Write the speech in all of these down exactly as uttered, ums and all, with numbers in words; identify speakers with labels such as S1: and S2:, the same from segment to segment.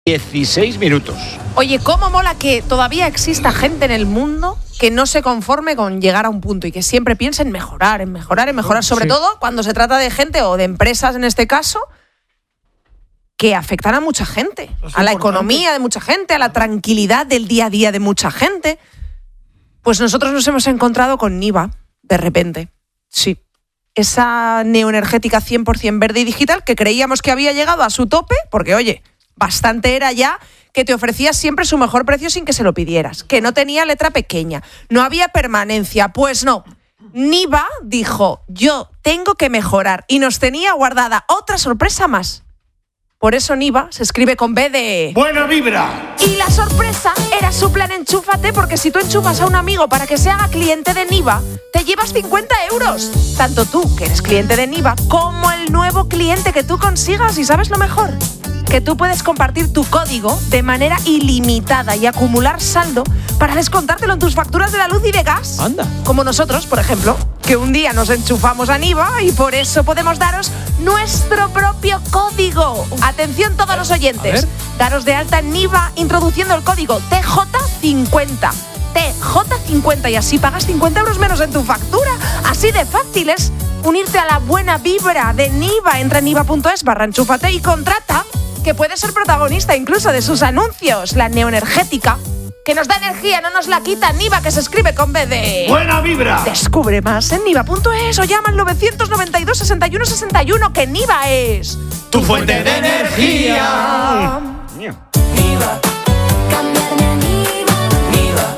S1: dieciséis minutos.
S2: Oye, ¿cómo mola que todavía exista gente en el mundo que no se conforme con llegar a un punto y que siempre piense en mejorar, en mejorar, en mejorar? Sobre sí. todo cuando se trata de gente o de empresas, en este caso, que afectan a mucha gente, a importante. La economía de mucha gente, a la tranquilidad del día a día de mucha gente. Pues nosotros nos hemos encontrado con Niva, de repente. Sí. Esa neoenergética cien por ciento verde y digital que creíamos que había llegado a su tope, porque, oye, bastante era ya que te ofrecía siempre su mejor precio sin que se lo pidieras, que no tenía letra pequeña, no había permanencia. Pues no, Niva dijo, yo tengo que mejorar, y nos tenía guardada otra sorpresa más. Por eso Niva se escribe con B de...
S3: ¡Buena vibra!
S2: Y la sorpresa era su plan Enchúfate, porque si tú enchufas a un amigo para que se haga cliente de Niva, te llevas cincuenta euros. Tanto tú, que eres cliente de Niva, como el nuevo cliente que tú consigas. ¿Y sabes lo mejor? Que tú puedes compartir tu código de manera ilimitada y acumular saldo para descontártelo en tus facturas de la luz y de gas.
S1: Anda.
S2: Como nosotros, por ejemplo, que un día nos enchufamos a Niva y por eso podemos daros nuestro propio código. Atención todos los oyentes. Daros de alta en Niva introduciendo el código T J cincuenta. T J cincuenta y así pagas cincuenta euros menos en tu factura. Así de fácil es unirte a la buena vibra de Niva. Entra en niva.es barra enchúfate y contrata, que puede ser protagonista incluso de sus anuncios. La neoenergética, que nos da energía, no nos la quita. Niva, que se escribe con B de...
S3: ¡Buena vibra!
S2: Descubre más en niva.es o llama al nueve noventa y dos, sesenta y uno sesenta y uno, que Niva es...
S3: ¡tu fuente de energía!
S4: Niva, cambiarme a Niva.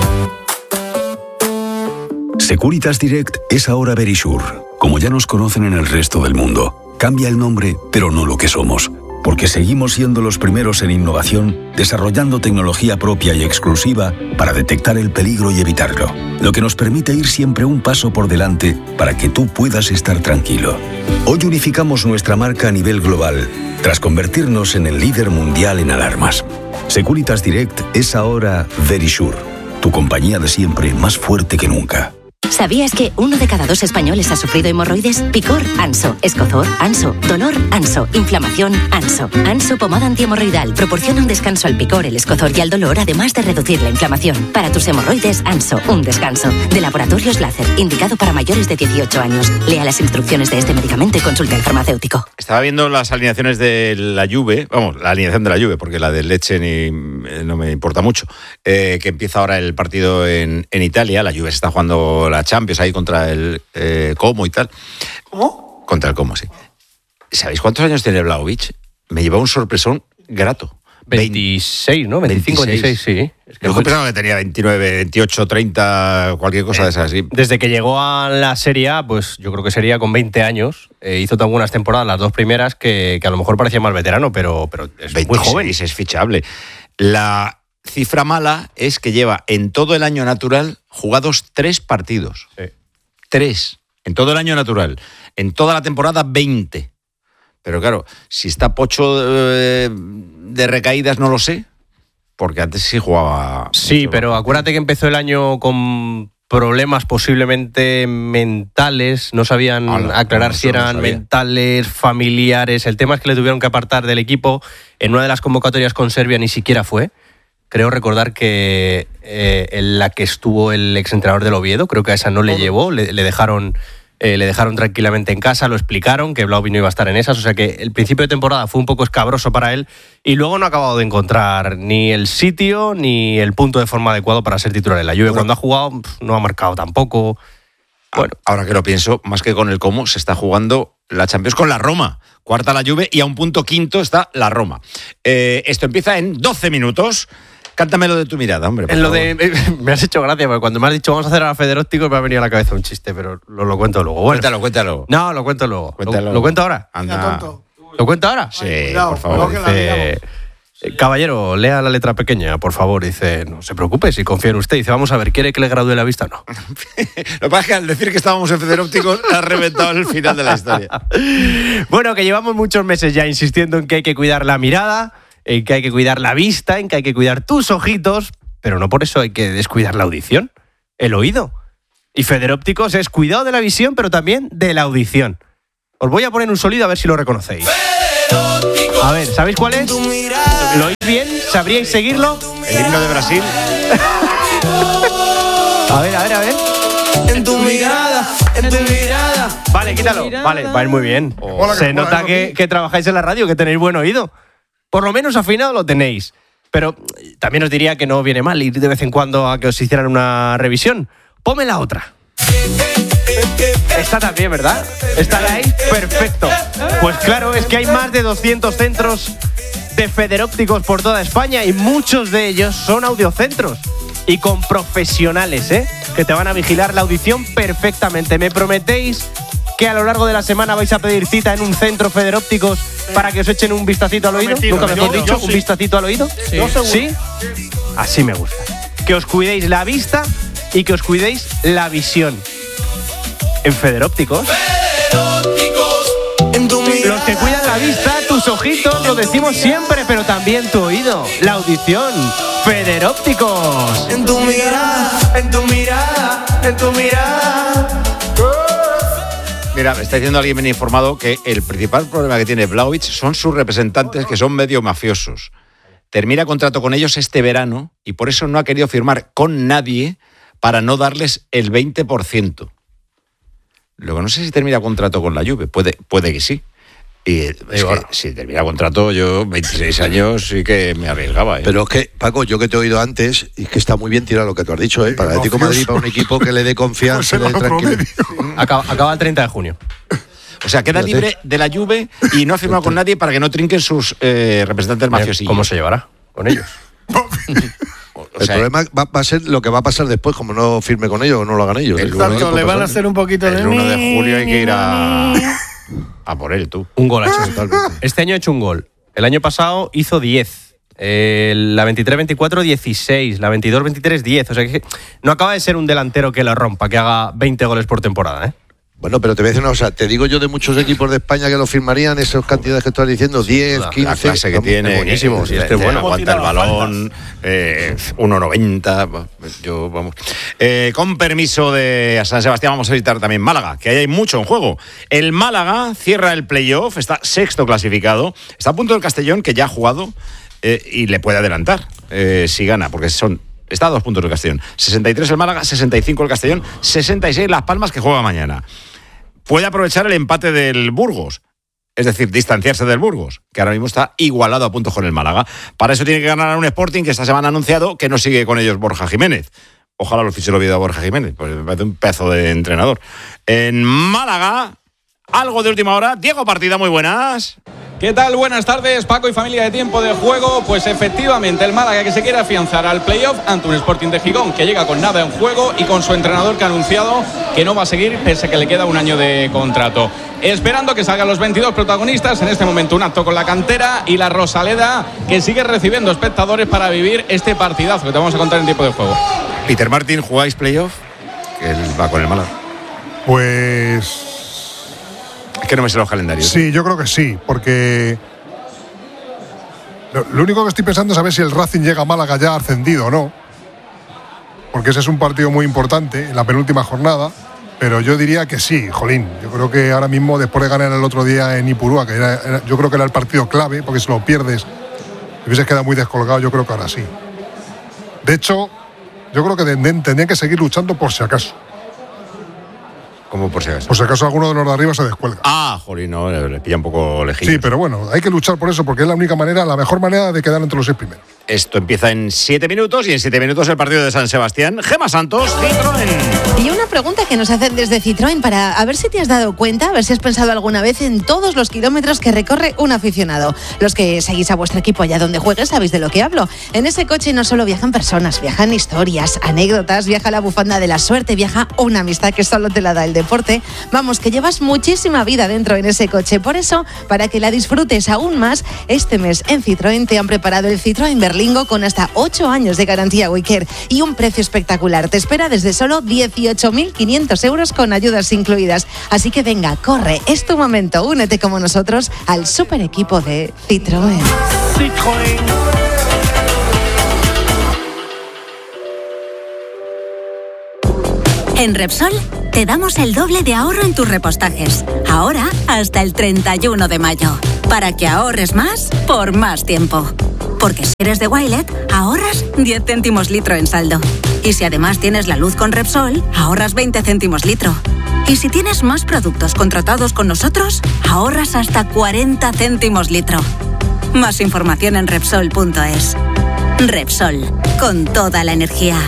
S4: Niva.
S5: Securitas Direct es ahora Verisure. Como ya nos conocen en el resto del mundo, cambia el nombre, pero no lo que somos. Porque seguimos siendo los primeros en innovación, desarrollando tecnología propia y exclusiva para detectar el peligro y evitarlo, lo que nos permite ir siempre un paso por delante para que tú puedas estar tranquilo. Hoy unificamos nuestra marca a nivel global, tras convertirnos en el líder mundial en alarmas. Securitas Direct es ahora Verisure, tu compañía de siempre más fuerte que nunca.
S6: ¿Sabías que uno de cada dos españoles ha sufrido hemorroides? Picor, Anso. Escozor, Anso. Dolor, Anso. Inflamación, Anso. Anso pomada antihemorroidal proporciona un descanso al picor, el escozor y al dolor, además de reducir la inflamación. Para tus hemorroides, Anso, un descanso. De Laboratorios Láser, indicado para mayores de dieciocho años. Lea las instrucciones de este medicamento y consulte al farmacéutico.
S1: Estaba viendo las alineaciones de la Juve, vamos, la alineación de la Juve, porque la del Lecce ni, no me importa mucho, eh, que empieza ahora el partido en, en Italia. La Juve se está jugando la Champions ahí contra el eh, Como y tal.
S3: ¿Cómo?
S1: Contra el Como, sí. ¿Sabéis cuántos años tiene Vlahovic? Me lleva un sorpresón grato.
S7: veintiséis, ¿no? veinticinco, veintiséis, sí. Es que
S1: Yo pensaba que tenía veintinueve, veintiocho, treinta, cualquier cosa eh, de esas. Sí.
S7: Desde que llegó a la Serie A, pues yo creo que sería con veinte años. Eh, hizo tan buenas temporadas, las dos primeras, que, que a lo mejor parecía más veterano, pero, pero es veintiséis, muy joven.
S1: Es fichable. La cifra mala es que lleva en todo el año natural jugados tres partidos.
S7: Sí.
S1: Tres. En todo el año natural. En toda la temporada, veinte. Pero claro, si está pocho de, de recaídas, no lo sé. Porque antes sí jugaba...
S7: Sí, pero acuérdate que empezó el año con problemas posiblemente mentales. No sabían ah, no, aclarar no, si eran no mentales, familiares. El tema es que le tuvieron que apartar del equipo. En una de las convocatorias con Serbia ni siquiera fue. Creo recordar que eh, en la que estuvo el exentrenador del Oviedo, creo que a esa no le llevó, le, le dejaron eh, le dejaron tranquilamente en casa, lo explicaron, que Vlahovic no iba a estar en esas, o sea que el principio de temporada fue un poco escabroso para él y luego no ha acabado de encontrar ni el sitio ni el punto de forma adecuado para ser titular en la Juve. Bueno, cuando ha jugado no ha marcado tampoco. Bueno,
S1: ahora que lo pienso, más que con el Como, se está jugando la Champions con la Roma. Cuarta la Juve y a un punto quinto está la Roma. Eh, esto empieza en doce minutos. Cántamelo de tu mirada, hombre.
S7: En lo de, me has hecho gracia, porque cuando me has dicho vamos a hacer a la Federóptico me ha venido a la cabeza un chiste, pero lo, lo cuento luego. Bueno,
S1: cuéntalo, cuéntalo.
S7: No, lo cuento luego.
S1: Cuéntalo.
S7: ¿Lo, ¿Lo cuento ahora?
S1: Anda.
S7: ¿Lo cuento ahora?
S1: Sí, Ay, cuidado, por favor.
S7: No, dice, caballero, lea la letra pequeña, por favor. Dice, no se preocupe, si confía en usted. Dice, vamos a ver, ¿quiere que le gradúe la vista o no?
S1: Lo que pasa es que al decir que estábamos en Federóptico ha reventado el final de la historia.
S7: Bueno, que llevamos muchos meses ya insistiendo en que hay que cuidar la mirada, en que hay que cuidar la vista, en que hay que cuidar tus ojitos, pero no por eso hay que descuidar la audición, el oído. Y Federópticos es cuidado de la visión, pero también de la audición. Os voy a poner un sonido a ver si lo reconocéis.
S4: Federópticos.
S7: A ver, ¿sabéis cuál es? ¿Lo oís bien? ¿Sabríais seguirlo?
S1: El himno de Brasil.
S7: A ver, a ver, a ver.
S3: En tu mirada, en tu mirada.
S7: Vale, quítalo. Vale, va a ir muy bien.
S1: Oh.
S7: Se nota que, que trabajáis en la radio, que tenéis buen oído. Por lo menos afinado lo tenéis. Pero también os diría que no viene mal ir de vez en cuando a que os hicieran una revisión. Ponme la otra. Está también, ¿verdad? ¿Está ahí? Perfecto. Pues claro, es que hay más de doscientos centros de federópticos por toda España y muchos de ellos son audiocentros. Y con profesionales, ¿eh? Que te van a vigilar la audición perfectamente. ¿Me prometéis que a lo largo de la semana vais a pedir cita en un centro federópticos para que os echen un vistacito al oído?
S8: Prometido,
S7: ¿Nunca mejor
S8: yo-
S7: dicho?
S8: yo
S7: ¿Un
S8: sí.
S7: vistacito al oído?
S8: Sí.
S7: ¿Sí? Así me gusta. Que os cuidéis la vista y que os cuidéis la visión. En federópticos.
S3: En tu mirada.
S7: Los que cuidan la vista, tus ojitos, lo decimos siempre, pero también tu oído. La audición. Federópticos.
S3: En tu mirada, en tu mirada, en tu mirada.
S1: Mira, me está diciendo alguien bien informado que el principal problema que tiene Vlahovic son sus representantes, que son medio mafiosos. Termina contrato con ellos este verano y por eso no ha querido firmar con nadie para no darles el veinte por ciento. Luego no sé si termina contrato con la Juve, puede, puede que sí. Y es que si termina contrato, yo veintiséis años sí que me arriesgaba. ¿eh?
S9: Pero es que, Paco, yo que te he oído antes, y es que está muy bien tirado lo que tú has dicho, ¿eh? Para el Atlético de Madrid, para un equipo que le dé confianza, le dé tranquilidad.
S7: Acaba, acaba el treinta de junio.
S1: O sea, queda libre de la Juve y no ha firmado con nadie para que no trinquen sus eh, representantes mafiosillos.
S7: ¿Cómo se llevará con ellos?
S1: O
S9: El
S1: sea,
S9: problema va, va a ser lo que va a pasar después, como no firme con ellos o no lo hagan ellos.
S1: El
S9: Es lo único
S8: Exacto,
S9: que
S8: le
S9: puede
S8: van a
S9: pasar.
S8: hacer un poquito de.
S1: el uno de julio hay que ir a, a por él, tú.
S7: Un gol ha hecho. Este año ha hecho un gol. El año pasado hizo diez. Eh, la veintitrés veinticuatro, dieciséis. La veintidós veintitrés, diez. O sea que no acaba de ser un delantero que la rompa, que haga veinte goles por temporada, ¿eh?
S9: Bueno, pero te voy a decir una cosa, te digo yo de muchos equipos de España que lo firmarían, esas cantidades que estás diciendo, diez,
S7: La
S9: quince.
S1: La clase que
S9: vamos,
S1: tiene,
S7: es buenísimo,
S1: que-
S7: sí, este
S1: que
S7: es bueno.
S1: aguanta el balón, eh, uno noventa, yo, vamos. Eh, con permiso de San Sebastián, vamos a visitar también Málaga, que ahí hay mucho en juego. El Málaga cierra el playoff, está sexto clasificado, está a punto del Castellón, que ya ha jugado, eh, y le puede adelantar eh, si gana, porque son... Está a dos puntos del Castellón. sesenta y tres el Málaga, sesenta y cinco el Castellón, sesenta y seis Las Palmas, que juega mañana. Puede aprovechar el empate del Burgos, es decir, distanciarse del Burgos, que ahora mismo está igualado a puntos con el Málaga. Para eso tiene que ganar a un Sporting que esta semana ha anunciado que no sigue con ellos Borja Jiménez. Ojalá lo fiche el Oviedo a Borja Jiménez, pues me parece un pedazo de entrenador. En Málaga, algo de última hora. Diego Partida, muy buenas.
S10: ¿Qué tal? Buenas tardes, Paco y familia de Tiempo de Juego. Pues efectivamente, el Málaga que se quiere afianzar al playoff ante un Sporting de Gijón que llega con nada en juego y con su entrenador que ha anunciado que no va a seguir pese a que le queda un año de contrato. Esperando que salgan los veintidós protagonistas, en este momento un acto con la cantera y la Rosaleda que sigue recibiendo espectadores para vivir este partidazo que te vamos a contar en Tiempo de Juego.
S1: Peter Martin, ¿jugáis playoff? Que él va con el Málaga.
S11: Pues
S1: Es que no me sé los calendarios.
S11: sí, yo creo que sí, porque lo, lo único que estoy pensando es a ver si el Racing llega a Málaga ya ascendido o no, porque ese es un partido muy importante en la penúltima jornada, pero yo diría que sí, jolín. Yo creo que ahora mismo, después de ganar el otro día en Ipurúa, que era, era- yo creo que era el partido clave, porque si lo pierdes, te hubieses quedado muy descolgado, yo creo que ahora sí. De hecho, yo creo que tendrían tendrían que seguir luchando por si acaso.
S1: Como por si acaso.
S11: Por si acaso alguno de los de arriba se descuelga.
S1: Ah, jolín, no, le, le pilla un poco lejillos.
S11: Sí, pero bueno, hay que luchar por eso, porque es la única manera, la mejor manera de quedar entre los seis primeros.
S1: Esto empieza en siete minutos y en siete minutos el partido de San Sebastián. Gema Santos, Citroën.
S12: Y una pregunta que nos hacen desde Citroën para a ver si te has dado cuenta, a ver si has pensado alguna vez en todos los kilómetros que recorre un aficionado. Los que seguís a vuestro equipo allá donde juegues sabéis de lo que hablo. En ese coche no solo viajan personas, viajan historias, anécdotas, viaja la bufanda de la suerte, viaja una amistad que solo te la da el deporte. Vamos, que llevas muchísima vida dentro en ese coche. Por eso, para que la disfrutes aún más, este mes en Citroën te han preparado el Citroën Berlingo con hasta ocho años de garantía Wicker y un precio espectacular. Te espera desde solo dieciocho mil quinientos euros con ayudas incluidas. Así que venga, corre, es tu momento. Únete como nosotros al super equipo de Citroën.
S8: Citroën.
S6: En Repsol
S8: Te damos el doble de ahorro en tus repostajes. Ahora hasta el treinta y uno de mayo. Para que ahorres más por más tiempo. Porque si eres de Wilet, ahorras diez céntimos litro en saldo. Y si además tienes la luz con Repsol, ahorras veinte céntimos litro. Y si tienes más productos contratados con nosotros, ahorras hasta cuarenta céntimos litro. Más información en Repsol punto es. Repsol, con toda la energía.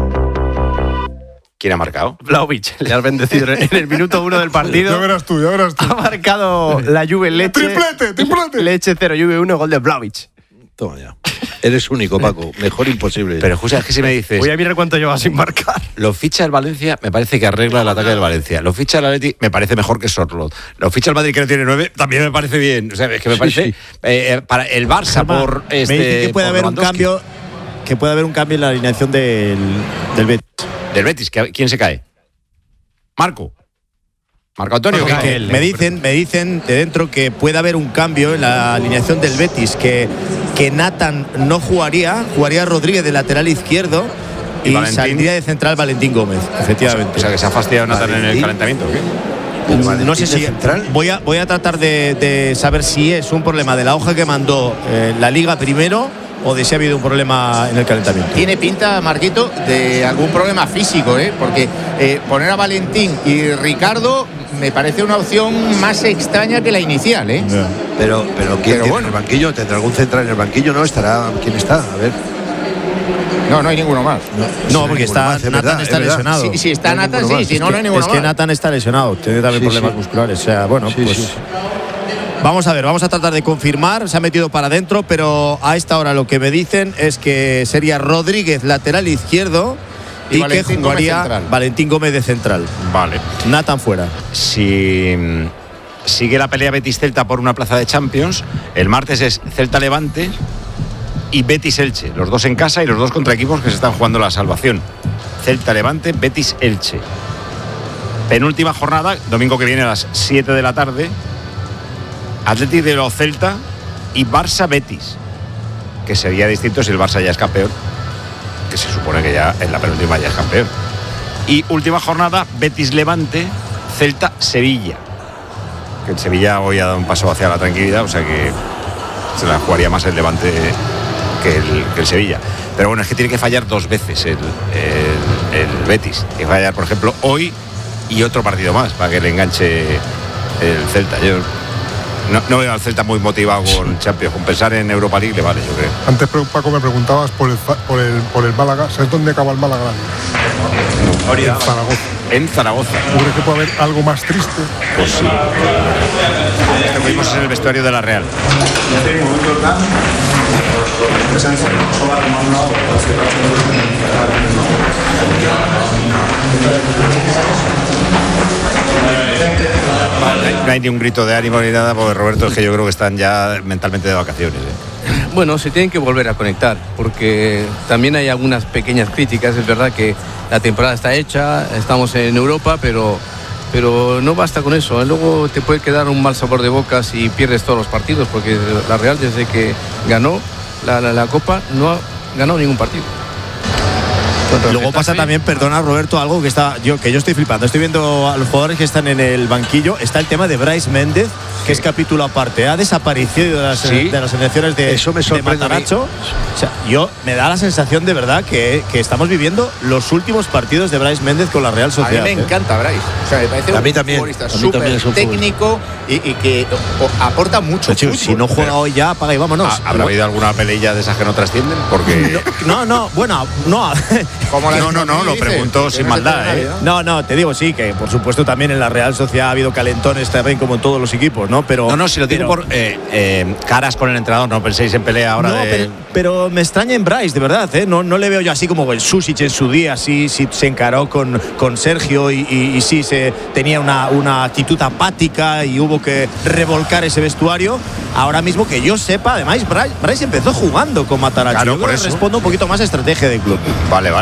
S1: ¿Quién ha marcado?
S7: Vlahovic, le has bendecido en el minuto uno del partido.
S11: Ya verás tú, ya verás tú.
S7: Ha marcado la Juve Leche.
S11: ¡Triplete, triplete!
S7: Leche cero, Juve uno, gol de Vlahovic.
S9: Toma ya. Eres único, Paco. Mejor imposible.
S1: Pero, José, es que si me dices...
S7: Voy a mirar cuánto lleva sin marcar.
S1: Lo ficha el Valencia, me parece que arregla el ataque del Valencia. Lo ficha el Atleti, me parece mejor que Sorloth. Lo ficha el Madrid, que no tiene nueve, también me parece bien. O sea, es que me parece... Sí, sí. Eh, para el Barça, por este...
S13: Me dice que puede haber un cambio... Que puede haber un cambio en la alineación del, del Betis.
S1: Del Betis, ¿quién se cae? Marco. Marco Antonio.
S13: Porque que me dicen, me dicen de dentro que puede haber un cambio en la alineación del Betis, que, que Nathan no jugaría, jugaría Rodríguez de lateral izquierdo y, y saldría de central Valentín Gómez, efectivamente.
S1: O sea, que se ha fastidiado Nathan en el calentamiento, ¿o qué?
S13: No sé si voy a, voy a tratar de, de saber si es un problema de la hoja que mandó eh, la Liga primero o de si ha habido un problema en el calentamiento.
S14: Tiene pinta, Marquito, de algún problema físico, ¿eh? Porque eh, poner a Valentín y Ricardo me parece una opción más extraña que la inicial, ¿eh?
S9: Yeah. Pero, pero ¿quién
S14: pero
S9: tiene
S14: bueno.
S9: en el banquillo? ¿Tendrá algún central en el banquillo? No, estará. ¿Quién está? A ver.
S14: No, no hay ninguno más.
S13: No, no porque está,
S9: más,
S13: Nathan
S9: verdad,
S13: está lesionado.
S14: Si sí, sí, está
S13: no
S14: Nathan, sí,
S13: más.
S14: si no,
S13: es
S14: no hay
S13: que,
S14: ninguno
S13: es
S14: más.
S13: que Nathan está lesionado, tiene también sí, problemas sí. musculares. O sea, bueno, sí, pues. Sí, sí. Vamos a ver, vamos a tratar de confirmar. Se ha metido para adentro, pero a esta hora lo que me dicen es que sería Rodríguez lateral izquierdo y, y que jugaría Gómez Valentín Gómez de central.
S1: Vale.
S13: Nathan fuera.
S1: Si sigue la pelea Betis-Celta por una plaza de Champions, el martes es Celta-Levante y Betis-Elche. Los dos en casa y los dos contra equipos que se están jugando la salvación. Celta-Levante, Betis-Elche. Penúltima jornada, domingo que viene a las siete de la tarde. Atleti de los Celta y Barça Betis, que sería distinto si el Barça ya es campeón, que se supone que ya en la penúltima ya es campeón. Y última jornada, Betis Levante, Celta Sevilla, que el Sevilla hoy ha dado un paso hacia la tranquilidad, o sea que se la jugaría más el Levante que el, que el Sevilla. Pero bueno, es que tiene que fallar dos veces el, el, el Betis, tiene que fallar por ejemplo hoy y otro partido más para que le enganche el Celta. Yo No, no veo al Celta muy motivado con Champions. Con pensar en Europa League le vale, yo creo.
S11: Antes, Paco, me preguntabas por el, por el, por el Málaga. ¿Sabes dónde acaba el Málaga?
S1: No.
S11: En Zaragoza.
S1: En Zaragoza.
S11: ¿Tú crees que puede haber algo más triste?
S1: Pues sí. Estuvimos en el vestuario de la Real. No hay ni un grito de ánimo ni nada, porque Roberto, es que yo creo que están ya mentalmente de vacaciones. ¿eh?
S15: Bueno, se tienen que volver a conectar, porque también hay algunas pequeñas críticas. Es verdad que la temporada está hecha, estamos en Europa, pero, pero no basta con eso. Luego te puede quedar un mal sabor de boca si pierdes todos los partidos, porque la Real, desde que ganó la, la, la Copa, no ha ganado ningún partido.
S13: Luego pasa también, perdona Roberto, algo que está yo que yo estoy flipando. Estoy viendo a los jugadores que están en el banquillo. Está el tema de Brais Méndez, que es capítulo aparte. Ha desaparecido de las, ¿sí? de las elecciones de,
S9: Eso me
S13: de Mataracho. O sea, yo me da la sensación de verdad que, que estamos viviendo los últimos partidos de Brais Méndez con la Real Sociedad.
S14: A mí me
S13: ¿eh?
S14: encanta Brais. O sea, me parece
S9: a mí
S14: un
S9: también,
S14: futbolista súper técnico y, y que o, aporta mucho.
S13: Hecho, si no juega
S1: Pero,
S13: hoy ya, apaga y vámonos.
S1: ¿Habrá habido alguna peleilla de esas que no trascienden? Porque
S13: no, no, bueno, no.
S14: Como
S1: no, no, no, lo pregunto sin maldad, ¿eh?
S13: No, no, te digo sí, que por supuesto también en la Real Sociedad ha habido calentones también como en todos los equipos, ¿no? Pero
S1: no, no, si lo digo
S13: pero,
S1: por eh, eh, caras con el entrenador, no penséis en pelea ahora.
S13: No,
S1: de...
S13: pero, pero me extraña en Brais, de verdad, ¿eh? No, no le veo yo así como el Susic en su día, sí, sí se encaró con, con Sergio y, y, y sí se tenía una, una actitud apática y hubo que revolcar ese vestuario. Ahora mismo que yo sepa, además, Brais, Brais empezó jugando con Mataracho.
S1: Claro,
S13: yo
S1: por
S13: creo
S1: eso
S13: que respondo un poquito más a estrategia del club.
S1: Vale, vale.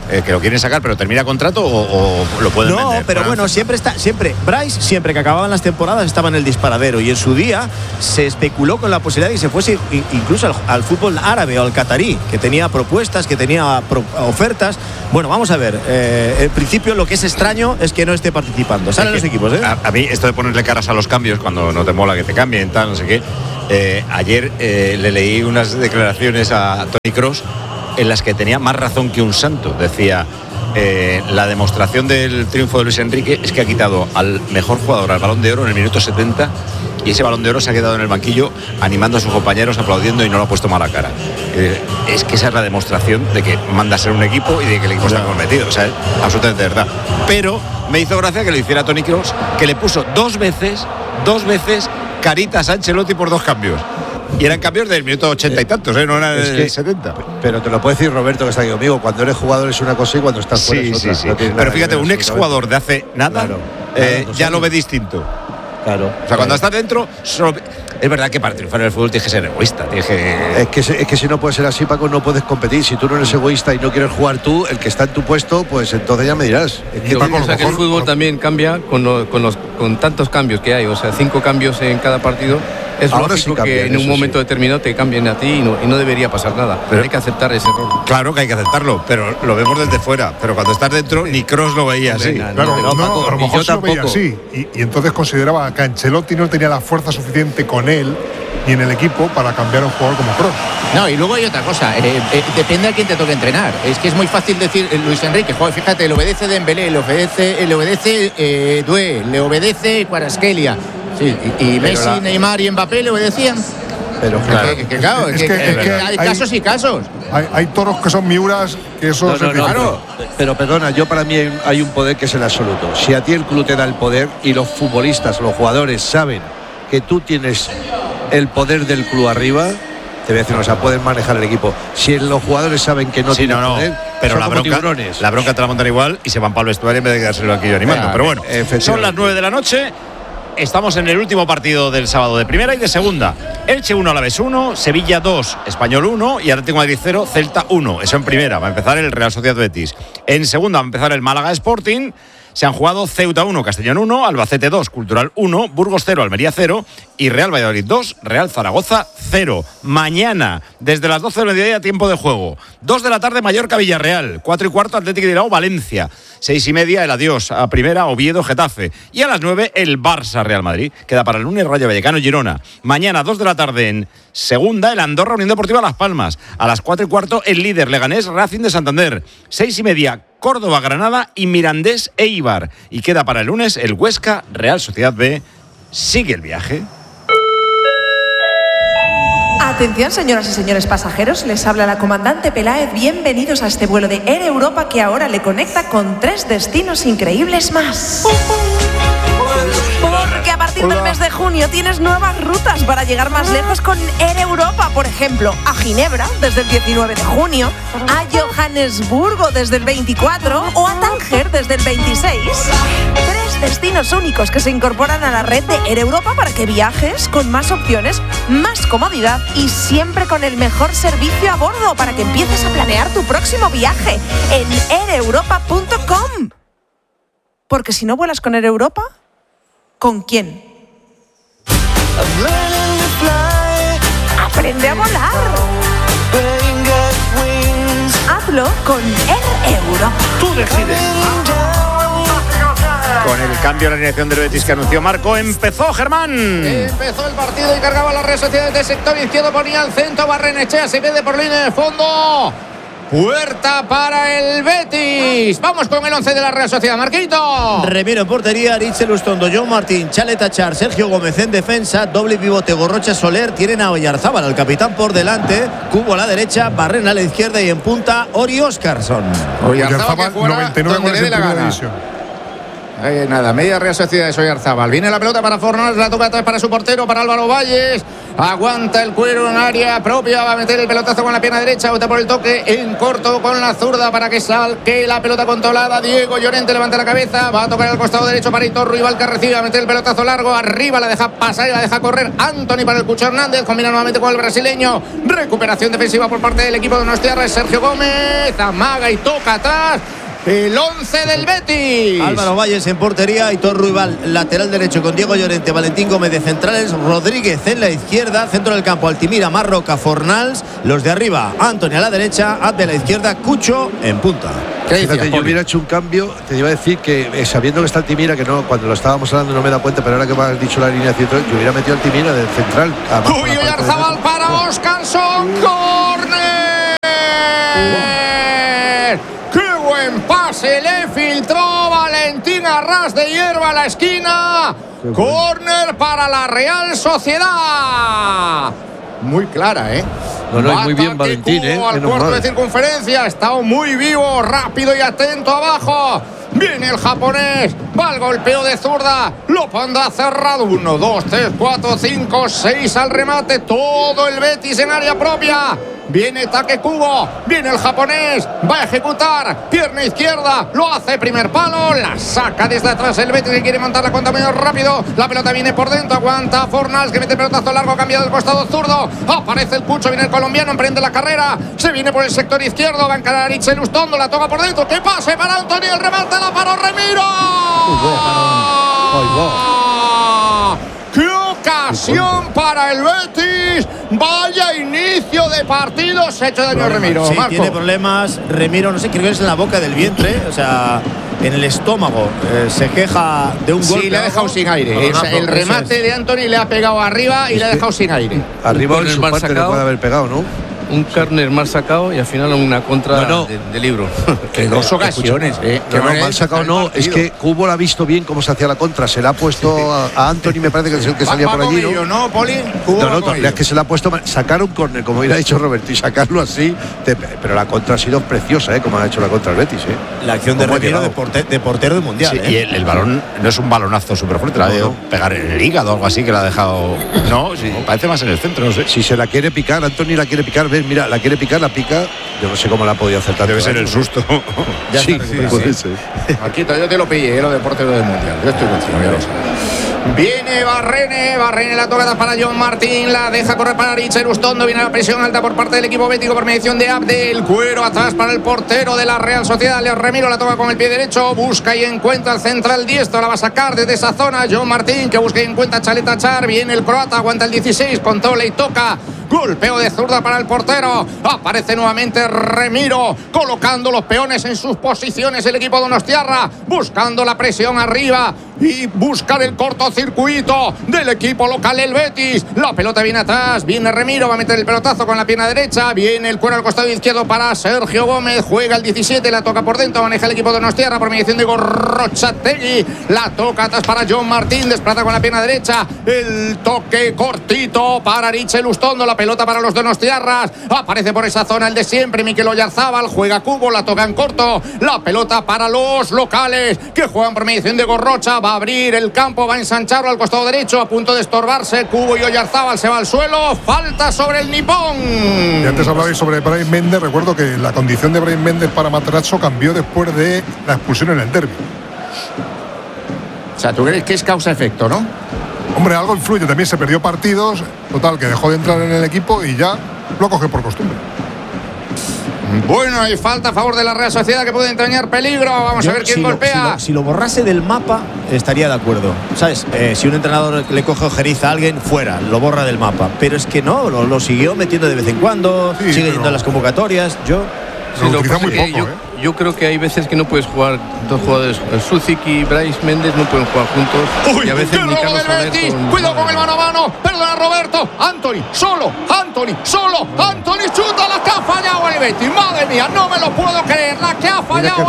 S1: eh, que lo quieren sacar, pero termina contrato o, o lo pueden
S13: no,
S1: vender.
S13: No, pero bueno, siempre está, siempre, Bryce, siempre que acababan las temporadas estaba en el disparadero y en su día se especuló con la posibilidad de que se fuese incluso al, al fútbol árabe o al catarí, que tenía propuestas, que tenía pro, ofertas. Bueno, vamos a ver, eh, en principio lo que es extraño es que no esté participando. Salen los equipos, ¿eh?
S1: A, a mí esto de ponerle caras a los cambios cuando no te mola que te cambien, tal, no sé qué. Eh, ayer eh, le leí unas declaraciones a Toni Kroos en las que tenía más razón que un santo. Decía, eh, la demostración del triunfo de Luis Enrique es que ha quitado al mejor jugador al Balón de Oro en el minuto setenta y ese Balón de Oro se ha quedado en el banquillo animando a sus compañeros, aplaudiendo y no lo ha puesto mala cara. Eh, es que esa es la demostración de que manda a ser un equipo y de que el equipo está comprometido. O sea, es absolutamente verdad. Pero me hizo gracia que le hiciera Toni Kroos, que le puso dos veces, dos veces caritas a Ancelotti por dos cambios. Y eran cambios del minuto ochenta y tantos, ¿eh? No era del es que, setenta.
S9: Pero te lo puede decir Roberto, que está aquí conmigo. Cuando eres jugador es una cosa y cuando estás fuera
S1: sí,
S9: es otra.
S1: Sí, sí.
S9: No
S1: pero fíjate, un exjugador de hace nada, claro, eh, claro, ya lo ve distinto.
S9: Claro.
S1: O sea,
S9: claro.
S1: cuando estás dentro, solo... es verdad que para triunfar en el fútbol tienes que ser egoísta. Tienes que...
S9: Es, que, es que si no puede ser así, Paco, no puedes competir. Si tú no eres egoísta y no quieres jugar tú, el que está en tu puesto, pues entonces ya me dirás.
S15: Es que, Paco, o sea, que el fútbol también cambia con, lo, con, los, con tantos cambios que hay. O sea, cinco cambios en cada partido. Es Ahora lógico sí cambian, que en un momento sí. determinado te cambien a ti y no, y no debería pasar nada. Pero hay que aceptar ese error.
S1: Claro que hay que aceptarlo, pero lo vemos desde fuera. Pero cuando estás dentro, ni Kroos lo veía así.
S11: Claro, no, no, Paco, a lo mejor sí lo veía así. Y, y entonces consideraba que Ancelotti no tenía la fuerza suficiente con él y en el equipo para cambiar a un jugador como Kroos.
S14: No, y luego hay otra cosa, eh, eh, depende a quién te toque entrenar. Es que es muy fácil decir, eh, Luis Enrique, joder, fíjate, le obedece Dembélé, le obedece, le obedece eh, Doué, le obedece Kvaratskhelia. Sí, y, y Messi, la... Neymar y Mbappé le obedecían.
S9: Pero
S14: claro, que, que, claro, es que, que, es que, que hay, hay casos y casos.
S11: Hay, hay toros que son miuras, que eso
S9: no, no, no, claro. Pero perdona, yo para mí hay un, hay un poder que es el absoluto. Si a ti el club te da el poder y los futbolistas, los jugadores saben que tú tienes el poder del club arriba, te voy a decir, o sea, pueden manejar el equipo. Si los jugadores saben que no sí, tienen no, no. poder,
S1: pero
S9: son
S1: la
S9: como
S1: bronca,
S9: tiburones.
S1: La bronca te la montan igual y se van para el vestuario en vez de quedarse en el banquillo animando. Ya, pero bueno, son las nueve de la noche. Estamos en el último partido del sábado de primera y de segunda. Elche uno, Alavés uno, Sevilla dos, Español uno y Atlético de Madrid cero, Celta uno. Eso en primera. Va a empezar el Real Sociedad Betis. En segunda va a empezar el Málaga Sporting. Se han jugado Ceuta uno, Castellón uno, Albacete dos, Cultural uno, Burgos cero, Almería cero y Real Valladolid dos, Real Zaragoza cero. Mañana, desde las doce del mediodía, tiempo de juego. dos de la tarde, Mallorca Villarreal. cuatro y cuarto, Atlético de Bilbao Valencia. seis y media, el adiós a primera, Oviedo Getafe. Y a las nueve, el Barça Real Madrid. Queda para el lunes Rayo Vallecano Girona. Mañana, dos de la tarde, en segunda, el Andorra Unión Deportiva Las Palmas. A las cuatro y cuarto, el líder Leganés Racing de Santander. seis y media, Córdoba, Granada y Mirandés Eibar. Y queda para el lunes el Huesca Real Sociedad B. Sigue el viaje.
S2: Atención, señoras y señores pasajeros, les habla la comandante Peláez. Bienvenidos a este vuelo de Air Europa que ahora le conecta con tres destinos increíbles más. Porque a partir del mes de junio tienes nuevas rutas para llegar más lejos con Air Europa. Por ejemplo, a Ginebra desde el diecinueve de junio, a Johannesburgo desde el veinticuatro o a Tánger desde el veintiséis. Tres destinos únicos que se incorporan a la red de Air Europa para que viajes con más opciones, más comodidad y siempre con el mejor servicio a bordo para que empieces a planear tu próximo viaje en air europa punto com. Porque si no vuelas con Air Europa, ¿con quién? Aprende a volar. Hazlo con Air Europa.
S1: Tú decides. Con el cambio de la alineación del Betis que anunció Marco, empezó Germán.
S14: Empezó el partido y cargaba las redes sociales del sector izquierdo, ponía al centro, Barrenechea se pierde por línea de fondo. Puerta para el Betis. Vamos con el once de la Real Sociedad, Marquito.
S13: Remiro en portería, Richel Ustondo, John Martín, Chaleta Char, Sergio Gómez en defensa, doble pivote Gorrocha Soler, tienen a Oyarzábal, al capitán por delante, Cubo a la derecha, Barren a la izquierda y en punta Ori Óscarson.
S14: Oyarzábal noventa y nueve
S11: goles en primera división.
S14: Eh, nada, media Real Sociedad de Oyarzábal. Viene la pelota para Fornals, la toca atrás para su portero, para Álvaro Valles. Aguanta el cuero en área propia, va a meter el pelotazo con la pierna derecha, bota por el toque en corto con la zurda para que salque la pelota controlada. Diego Llorente levanta la cabeza, va a tocar al costado derecho para Hitor Ruibal, que recibe, a meter el pelotazo largo, arriba la deja pasar y la deja correr Antony para el Cucho Hernández, combina nuevamente con el brasileño. Recuperación defensiva por parte del equipo de Donostiarra, Sergio Gómez, amaga y toca atrás. El once del Betis.
S13: Álvaro Valles en portería, Hitor Ruibal lateral derecho con Diego Llorente, Valentín Gómez de centrales, Rodríguez en la izquierda, centro del campo Altimira, Marroca, Fornals, los de arriba Antony a la derecha, Abde a la izquierda, Cucho en punta.
S9: Fíjate, yo hubiera hecho un cambio, te iba a decir que eh, sabiendo que está Altimira, que no, cuando lo estábamos hablando no me da cuenta, pero ahora que me has dicho la alineación, yo hubiera metido Altimira del central.
S14: Uy, Oyarzabal para Oscarsson, córner. Buen pase, le filtró Valentín Arras de hierba a la esquina. Córner para la Real Sociedad. Muy clara, ¿eh?
S9: No, no, muy bien Valentín, ¿eh?
S14: Al cuarto de circunferencia, ha estado muy vivo, rápido y atento abajo. Viene el japonés, va el golpeo de zurda, lo pondrá cerrado. Uno, dos, tres, cuatro, cinco, seis al remate. Todo el Betis en área propia. Viene Take Kubo, viene el japonés, va a ejecutar, pierna izquierda, lo hace primer palo, la saca desde atrás el Betis, que quiere montar la cuenta medio rápido. La pelota viene por dentro, aguanta Fornals, que mete el pelotazo largo, cambia del costado zurdo. Aparece el Cucho, viene el colombiano, emprende la carrera, se viene por el sector izquierdo, va a encarar a Aritz Lustondo, la toca por dentro, que pase para Antonio, el remate la paró Remiro. ¡Qué ocasión para el Betis! Vaya inicio de partido, se ha hecho daño a Remiro.
S13: Sí,
S14: Marco.
S13: Tiene problemas Remiro, no sé, creo que es en la boca del vientre, o sea, en el estómago. Eh, se queja de un golpe.
S14: Sí, le ha dejado sin aire.
S13: No, no,
S14: el remate de Antony le ha pegado arriba y le ha dejado sin aire.
S9: Arriba en su parte le puede haber pegado, ¿no?
S15: Un córner mal sacado y al final una contra
S9: no, no.
S15: De, de libro.
S14: Que dos ocasiones, eh.
S9: No, no, mal sacado no, es que Cubo la ha visto bien cómo se hacía la contra, se la ha puesto a, a Anthony, me parece que es el que salía por allí, ¿no?
S14: ¿no, Poli?
S9: No, no, no es que se la ha puesto, sacar un córner, como hubiera dicho Roberto, y sacarlo así, te, pero la contra ha sido preciosa, ¿eh? Como ha hecho la contra el Betis, ¿eh?
S13: La acción de Remiro de, porte, de portero del Mundial,
S1: sí,
S13: ¿eh?
S1: Y el, el balón no es un balonazo súper fuerte, la ha debido pegar en el hígado o algo así, que la ha dejado... No, sí, parece más en el centro, no sé.
S9: Si se la quiere picar, Anthony la quiere picar, ves, mira, la quiere picar, la pica, yo no sé cómo la ha podido hacer tanto.
S1: Debe ser el susto.
S9: Ya sí, sí, puede ser.
S14: Marquito, yo te lo pillé, lo de portero del Mundial. Yo estoy contigo, ya lo sabes. Viene Barrene, Barrene la tocada para John Martín, la deja correr para Richard Ustondo, viene la presión alta por parte del equipo bético por mediación de Abdel, cuero atrás para el portero de la Real Sociedad, Leo Remiro la toca con el pie derecho, busca y encuentra el central diestro, la va a sacar desde esa zona, John Martín que busca y encuentra Chaleta Char, viene el croata, aguanta el dieciséis, controla y toca, golpeo de zurda para el portero, aparece nuevamente Remiro, colocando los peones en sus posiciones el equipo donostiarra, buscando la presión arriba y buscar el cortocircuito del equipo local el Betis, la pelota viene atrás, viene Remiro, va a meter el pelotazo con la pierna derecha, viene el cuero al costado izquierdo para Sergio Gómez, juega el diecisiete, la toca por dentro, maneja el equipo donostiarra por mediación de Gorrochategui, la toca atrás para John Martín, desplaza con la pierna derecha, el toque cortito para Richel Ustondo, la pelota para los donostiarras, aparece por esa zona el de siempre, Mikel Oyarzábal, juega Cubo, la toca en corto, la pelota para los locales que juegan por mediación de Gorrocha, va a abrir el campo, va a ensancharlo al costado derecho, a punto de estorbarse, Cubo y Oyarzábal se va al suelo, falta sobre el nipón.
S11: Y antes hablabais sobre Brahim Méndez, recuerdo que la condición de Brahim Méndez para Matarazzo cambió después de la expulsión en el derbi.
S14: O sea, tú crees que es causa-efecto, ¿no?
S11: Hombre, algo influye, también se perdió partidos, total, que dejó de entrar en el equipo y ya lo coge por costumbre.
S14: Bueno, hay falta a favor de la Real Sociedad que puede entrañar peligro. Vamos Yo, a ver quién
S13: si
S14: golpea.
S13: Lo, si, lo, si lo borrase del mapa, estaría de acuerdo. ¿Sabes? Eh, si un entrenador le coge ojeriza a alguien, fuera, lo borra del mapa. Pero es que no, lo, lo siguió metiendo de vez en cuando, sí, sigue yendo a las convocatorias. Yo.
S15: Sí, lo utiliza muy poco, yo, ¿eh? yo creo que hay veces que no puedes jugar dos jugadores, Sucic y Brais Méndez no pueden jugar juntos.
S14: Uy,
S15: y a veces ni Carlos Soler
S14: con... Cuidado con el mano a mano, perdona Roberto, Anthony, solo, Anthony, solo, Anthony chuta, la que ha fallado el
S16: el Betis. Madre mía, no me lo puedo creer. La que ha fallado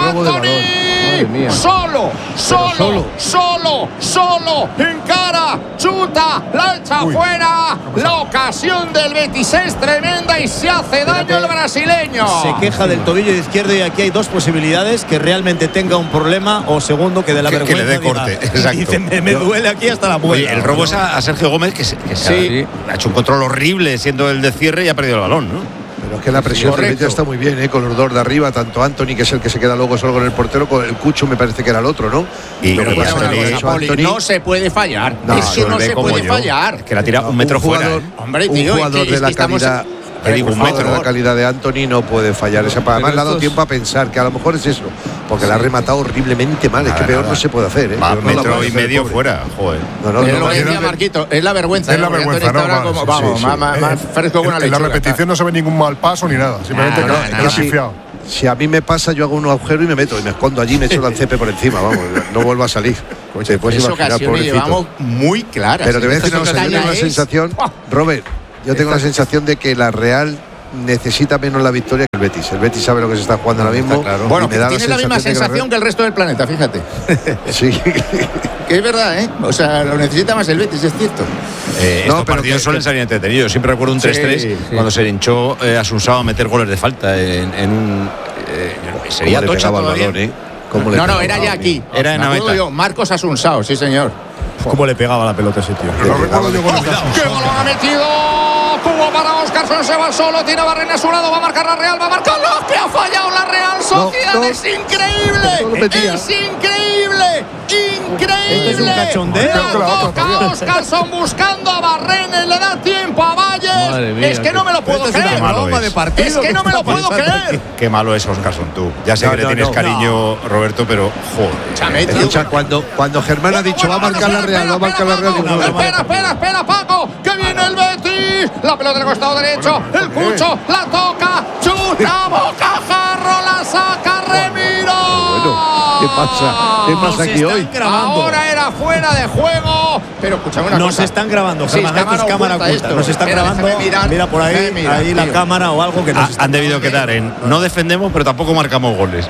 S16: Anthony. Solo, solo, solo, solo, solo. Encara, chuta, la echa
S11: Uy.
S16: fuera. La ocasión del Betis es tremenda y se hace daño el brasileño.
S13: Se queja del tobillo izquierdo y aquí hay dos posibilidades: que realmente tenga un problema, o segundo, que de la
S1: Que- que
S13: vergüenza
S1: le dé
S13: diga-
S1: corte, exacto.
S13: Dice, me, me duele aquí hasta la muela.
S1: Oye, el robo es a, a Sergio Gómez, que, se, que se
S14: Sí.
S1: ha, ha hecho un control horrible siendo el de cierre y ha perdido el balón, ¿no?
S9: Pero es que la presión del Betis está muy bien, ¿eh? Con los dos de arriba, tanto Anthony, que es el que se queda luego solo con el portero, con el Cucho me parece que era el otro, ¿no?
S1: Y,
S9: Pero
S1: y
S9: pasa
S1: Anthony-
S9: una cosa,
S16: Poli,
S9: Anthony-
S16: no se puede fallar.
S9: No,
S16: es que
S1: lo
S16: no
S1: ve
S16: se
S1: como
S16: puede
S1: yo.
S16: fallar.
S1: Que la tira un metro
S9: un
S1: fuera.
S9: jugador,
S1: ¿eh?
S16: Hombre,
S9: un
S16: tío,
S9: jugador
S16: es que-
S9: de
S16: es
S9: la
S16: que estamos-
S9: calidad.
S1: Te digo,
S9: un
S1: un
S9: jugador
S1: metro,
S9: de la
S1: ¿eh?
S9: calidad de Anthony no puede fallar. Esa, además
S15: Pero
S9: le ha dado
S15: estos-
S9: tiempo a pensar que a lo mejor es eso, porque la ha rematado horriblemente mal. Es que
S1: Nada,
S9: peor
S1: nada.
S9: no se puede hacer, ¿eh?
S1: Va,
S9: Peor no la
S1: metro
S9: puede
S1: y
S9: hacer,
S1: medio
S9: pobre.
S1: fuera, joder.
S9: No, no,
S16: Pero
S9: no,
S16: lo que
S9: no,
S16: decía
S9: no,
S16: Marquito, es la vergüenza.
S11: Es
S16: ¿eh?
S11: la
S16: Porque
S11: vergüenza,
S16: Anthony está
S11: ¿no?
S16: ahora
S11: Vale,
S16: como,
S11: sí,
S16: vamos,
S11: sí,
S16: más,
S11: sí.
S16: más- más fresco que una
S11: En, en la
S16: lechuga.
S11: repetición no se ve ningún mal paso ni nada. Simplemente
S16: Nada,
S11: que
S16: nada,
S11: que ha
S16: sí.
S11: pifiado.
S9: Si a mí me pasa, yo hago un agujero y me meto y me escondo allí y me echo el cepe por encima, vamos, no vuelvo a salir. Te puedes
S16: Esa
S9: imaginar,
S16: ocasión
S9: pobrecito.
S16: llevamos muy claras.
S9: Pero te voy a
S16: Esta
S9: decir una cosa, yo
S16: talla
S9: tengo la
S16: es-
S9: sensación, Robert, yo tengo la sensación de que la Real necesita menos la victoria que el Betis. El Betis sabe lo que se está jugando ahora mismo.
S16: Bueno,
S9: y me da
S16: tiene la misma
S9: de que la
S16: sensación que el resto del planeta, fíjate.
S9: Real- Sí.
S16: Que es verdad, ¿eh? O sea, lo necesita más el Betis, es cierto.
S1: Eh,
S9: No,
S1: estos
S9: pero
S1: partidos
S9: que-
S1: suelen salir entretenidos. Yo siempre recuerdo un
S16: Sí,
S1: tres tres
S16: sí.
S1: cuando se le hinchó eh, a Sunsao a meter goles de falta en, en un. Eh, sería
S9: ¿Cómo le
S1: Tocha
S9: pegaba el
S1: todavía.
S9: balón, eh? ¿Cómo le
S16: No, no,
S9: pegaba
S16: era
S9: el
S16: ya
S9: balón?
S16: aquí.
S1: Era en
S16: Me acuerdo
S1: Anoeta.
S16: yo, Marcos Asunsao, sí, señor.
S13: ¿Cómo le pegaba la pelota a ese tío?
S11: Pero no recuerdo yo con el caso.
S16: ¡Qué balón ha metido! Cubo para Oscarson, se va solo, tiene a Barrena a su lado, va a marcar la Real, va a marcar ¡no! ¡Que ha fallado la Real Sociedad!
S9: No, no.
S16: ¡Es increíble!
S9: No lo metía.
S16: ¡Es increíble! ¡Increíble!
S13: Esto es un cachondeo.
S16: La
S11: Creo que la otra
S16: toca
S11: todavía.
S16: Oscarson buscando a Barrena y le da tiempo a
S15: Madre
S16: Valles.
S15: mía,
S16: Es que no me lo puedo
S13: Esto es una
S16: creer.
S1: malo
S13: broma
S1: es.
S13: de partido.
S16: Es que no me lo puedo creer.
S1: Qué malo es Oscarson, tú. Ya sé
S9: No,
S1: que le
S9: no,
S1: tienes
S9: no.
S1: cariño, Roberto, pero joder.
S16: Escúchame, tío.
S9: Escucha, cuando, cuando Germán ha dicho va a marcar la Real, va a marcar la Real, digo, no, no,
S16: Espera, espera, espera, Paco, que viene el Betis. La pelota del costado derecho, el Cucho, la toca, chuta, bocajarro, la saca Remiro.
S9: Bueno, ¿qué pasa? ¿Qué pasa
S13: Nos
S9: aquí
S13: están
S9: hoy?
S13: grabando.
S16: Ahora era fuera de juego. Pero escúchame una
S13: Nos
S16: cosa.
S13: están grabando,
S16: Sí,
S13: Germán, esto es cámara oculta.
S16: esto.
S13: Nos están
S16: Espera,
S13: grabando.
S16: déjame mirar,
S13: Mira por ahí,
S16: déjame mirar,
S13: ahí la
S16: tío.
S13: cámara o algo que nos
S1: Ha-
S13: está
S1: han debido quedar en no defendemos, pero tampoco marcamos goles.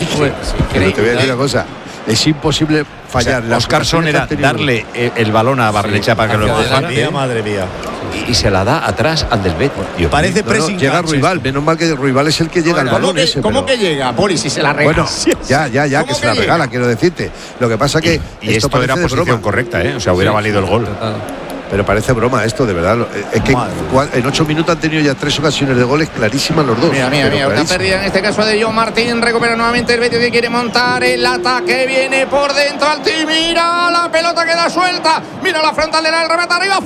S9: Pero te voy a decir una cosa, es imposible fallar. Las
S1: Oscarson
S9: ocasiones
S1: era
S9: que han tenido-
S1: darle el, el balón a Barrenechea para que lo
S15: hacia
S1: empujara
S15: adelante.
S13: Madre mía, madre mía.
S1: y, y se la da atrás al del Betis. Dios
S13: Parece
S9: No, no,
S13: pressing
S9: llega
S13: catch
S9: Ruibal, menos mal que Ruibal es el que llega al
S16: ¿Cómo,
S9: balón
S16: que,
S9: ese.
S16: cómo
S9: pero-
S16: que llega, Poli, si se la regala?
S9: Bueno, ya, ya, ya, que
S16: ¿Cómo
S9: se la
S16: que
S9: regala,
S16: llega?
S9: quiero decirte. Lo que pasa que
S1: Y esto,
S9: parece
S1: era
S9: de
S1: posición
S9: broma.
S1: correcta, ¿eh? O sea, hubiera valido el gol.
S15: Total.
S9: Pero parece broma esto, de verdad. Es que
S13: Madre.
S9: cua- en ocho minutos han tenido ya tres ocasiones de goles clarísimas los dos.
S16: Mira, mira,
S9: pero
S16: mira, una
S9: clarísimas.
S16: pérdida en este caso de John Martín. Recupera nuevamente el Betis que quiere montar el ataque. Viene por dentro al team. Mira, la pelota queda suelta. Mira la frontal de la del remate arriba,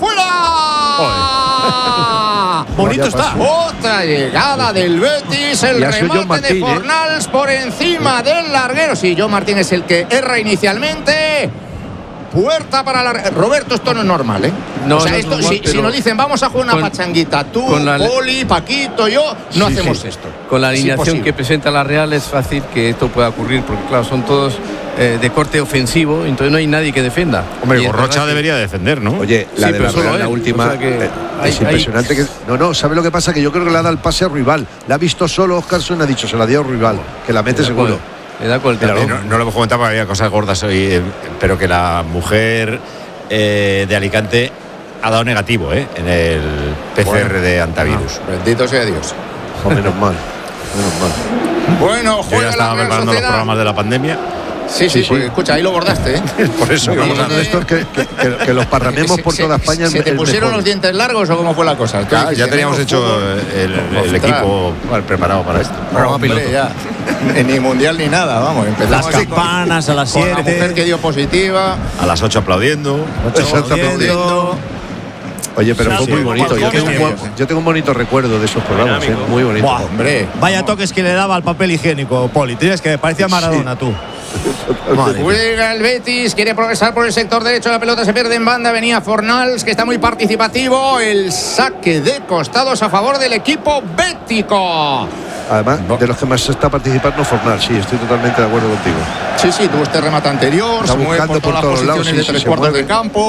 S16: fuera.
S13: Bonito está.
S16: Otra llegada del Betis. El
S9: Y ha sido John
S16: remate de
S9: Martín, ¿eh?
S16: Fornals por encima del larguero. Sí, John Martín es el que erra inicialmente. Puerta para la. Roberto, esto no es normal, ¿eh?
S15: No,
S16: o sea,
S15: no es
S16: esto,
S15: normal,
S16: si, si
S15: pero
S16: nos dicen vamos a jugar una
S15: con-
S16: pachanguita, tú,
S15: con la-
S16: Poli, Paquito, yo, no
S15: Sí,
S16: hacemos
S15: sí.
S16: esto.
S15: Con la
S16: Es
S15: alineación
S16: imposible.
S15: que presenta la Real es fácil que esto pueda ocurrir, porque claro, son todos eh, de corte ofensivo, entonces no hay nadie que defienda.
S1: Hombre,
S15: Y es
S1: Gorrocha
S15: verdad que-
S1: debería defender, ¿no?
S9: Oye, la
S15: Sí,
S9: de
S15: pero
S9: la
S15: solo
S9: Real,
S15: él.
S9: la última,
S15: O sea que
S9: eh,
S15: hay-
S9: es impresionante que. No, no, ¿sabe lo que pasa? Que yo creo que le ha dado el pase a Ruibal. La ha visto solo Oscarson, ha dicho, se la dio a Ruibal, que la mete
S15: Le da
S9: seguro.
S15: con- Le da con el
S1: Mira,
S15: talón.
S1: no, no lo hemos comentado porque había cosas gordas hoy, eh, pero que la mujer eh, de Alicante ha dado negativo, ¿eh? En el P C R
S16: Bueno.
S1: de antivirus.
S16: Bendito sea Dios.
S9: Oh, menos mal, menos mal.
S16: Bueno,
S1: Yo ya
S16: juega la
S1: estaba
S16: Real
S1: preparando los
S16: Sociedad.
S1: programas de la pandemia.
S16: Sí, sí,
S9: Sí,
S16: pues,
S9: sí.
S16: escucha, ahí lo bordaste, ¿eh?
S1: Por eso
S9: Lo que
S1: vamos a
S9: bueno de esto es que, que- que- que los parramemos por
S16: Se-
S9: toda
S16: se-
S9: España.
S16: ¿Se
S9: es
S16: te
S9: el
S16: pusieron
S9: mejor.
S16: los dientes largos o cómo fue la cosa? Tú
S1: Ya,
S16: dijiste,
S1: ya teníamos
S16: "Tengo
S1: hecho
S16: fútbol".
S1: el, el
S16: Ostras.
S1: equipo bueno, preparado para esto.
S16: Hombre, ya. Ni mundial ni nada, vamos. Empezamos
S13: Las
S16: así con-
S13: campanas a las
S16: con la mujer
S13: siete.
S16: que dio positiva.
S1: A las ocho aplaudiendo.
S9: Exacto, aplaudiendo. Oye, pero fue muy bonito. Yo tengo, un, buen- yo tengo un bonito recuerdo de esos programas, ¿eh? Muy bonito.
S13: Buah.
S16: Hombre.
S13: Vaya toques que le daba al papel higiénico, Poli. Tienes que parecía Maradona, tú. Madre mía.
S16: Juega el Betis, quiere progresar por el sector derecho, la pelota se pierde en banda, venía Fornals, que está muy participativo, el saque de costados a favor del equipo bético.
S9: Además, de los que más está participando, Fornal, sí, estoy totalmente de acuerdo contigo.
S16: Sí, sí, tuvo este remate anterior,
S9: Está
S16: se mueve
S9: buscando
S16: por todas
S9: por
S16: las
S9: todos lados,
S16: posiciones
S9: sí,
S16: de
S9: sí,
S16: tres
S9: se
S16: cuartos
S9: mueve.
S16: de campo.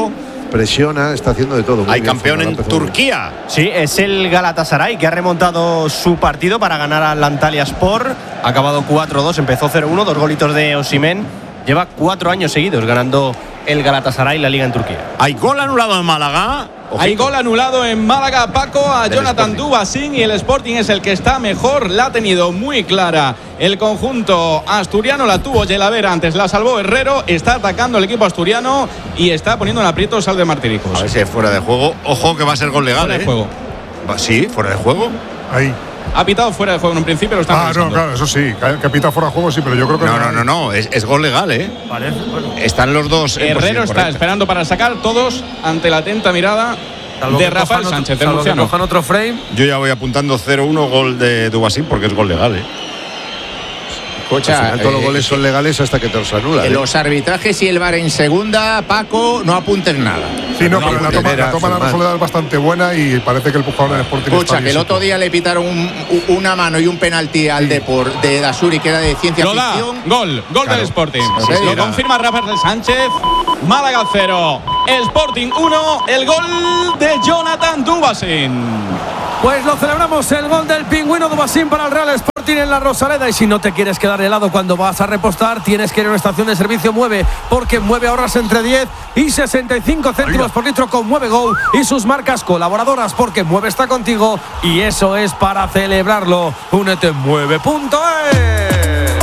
S9: presiona, está haciendo de todo. Muy
S1: Hay
S9: bien,
S1: campeón en
S9: Fernando.
S1: Turquía.
S7: Sí, es el Galatasaray que ha remontado su partido para ganar al Antalyaspor. Ha acabado cuatro dos, empezó cero uno, dos golitos de Osimhen. Lleva cuatro años seguidos ganando el Galatasaray la liga en Turquía.
S1: Hay gol anulado en Málaga.
S10: Ojito. Hay gol anulado en Málaga, Paco, a
S1: Del
S10: Jonathan Dubasín, y el Sporting es el que está mejor. La ha tenido muy clara el conjunto asturiano, la tuvo Yelavera, antes la salvó Herrero. Está atacando el equipo asturiano y está poniendo en aprietos al de Martiricos.
S1: A ver si es fuera de juego. Ojo que va a ser gol legal.
S10: Fuera
S1: ¿eh?
S10: de juego.
S1: Va, sí, fuera de juego.
S11: Ahí.
S10: Ha pitado fuera de juego en un principio, lo está
S11: Ah,
S10: revisando.
S11: no, claro, eso sí. Que pita fuera de juego, sí, pero yo creo que
S1: No, no, no, no. Es, es gol legal, ¿eh?
S11: Vale, bueno.
S1: Están los dos. en
S10: Herrero
S1: posición
S10: está
S1: correcta.
S10: esperando para sacar, todos ante la atenta mirada de Rafael Sánchez, el murciano.
S17: Cojan otro frame.
S1: Yo ya voy apuntando cero uno gol de Dubasín porque es gol legal, ¿eh?
S9: Al final, todos los goles son legales hasta que te los anulan.
S14: Eh,
S9: ¿eh?
S14: los arbitrajes y el V A R en segunda, Paco, no apuntes nada.
S11: Sí, no,
S14: No
S11: pero la
S14: apuntes.
S11: toma, la toma de la Rosaleda es bastante buena y parece que el jugador del Sporting
S14: Escucha,
S11: está
S14: que el otro día le pitaron un- una mano y un penalti al Depor de Dasuri, que era de ciencia
S10: Lo da,
S14: ficción.
S10: gol, gol
S14: Claro.
S10: del Sporting.
S14: Sí, sí,
S10: Lo
S14: era.
S10: confirma Rafael Sánchez. Málaga cero, Sporting uno, el gol de Jonathan Dubasín.
S17: Pues lo celebramos, el gol del pingüino Dubasín para el Real Sporting en la Rosaleda. Y si no te quieres quedar helado cuando vas a repostar, tienes que ir a una estación de servicio Mueve, porque en Mueve ahorras entre diez y sesenta y cinco céntimos por litro con Mueve Go y sus marcas colaboradoras, porque Mueve está contigo y eso es para celebrarlo. Únete en mueve punto es.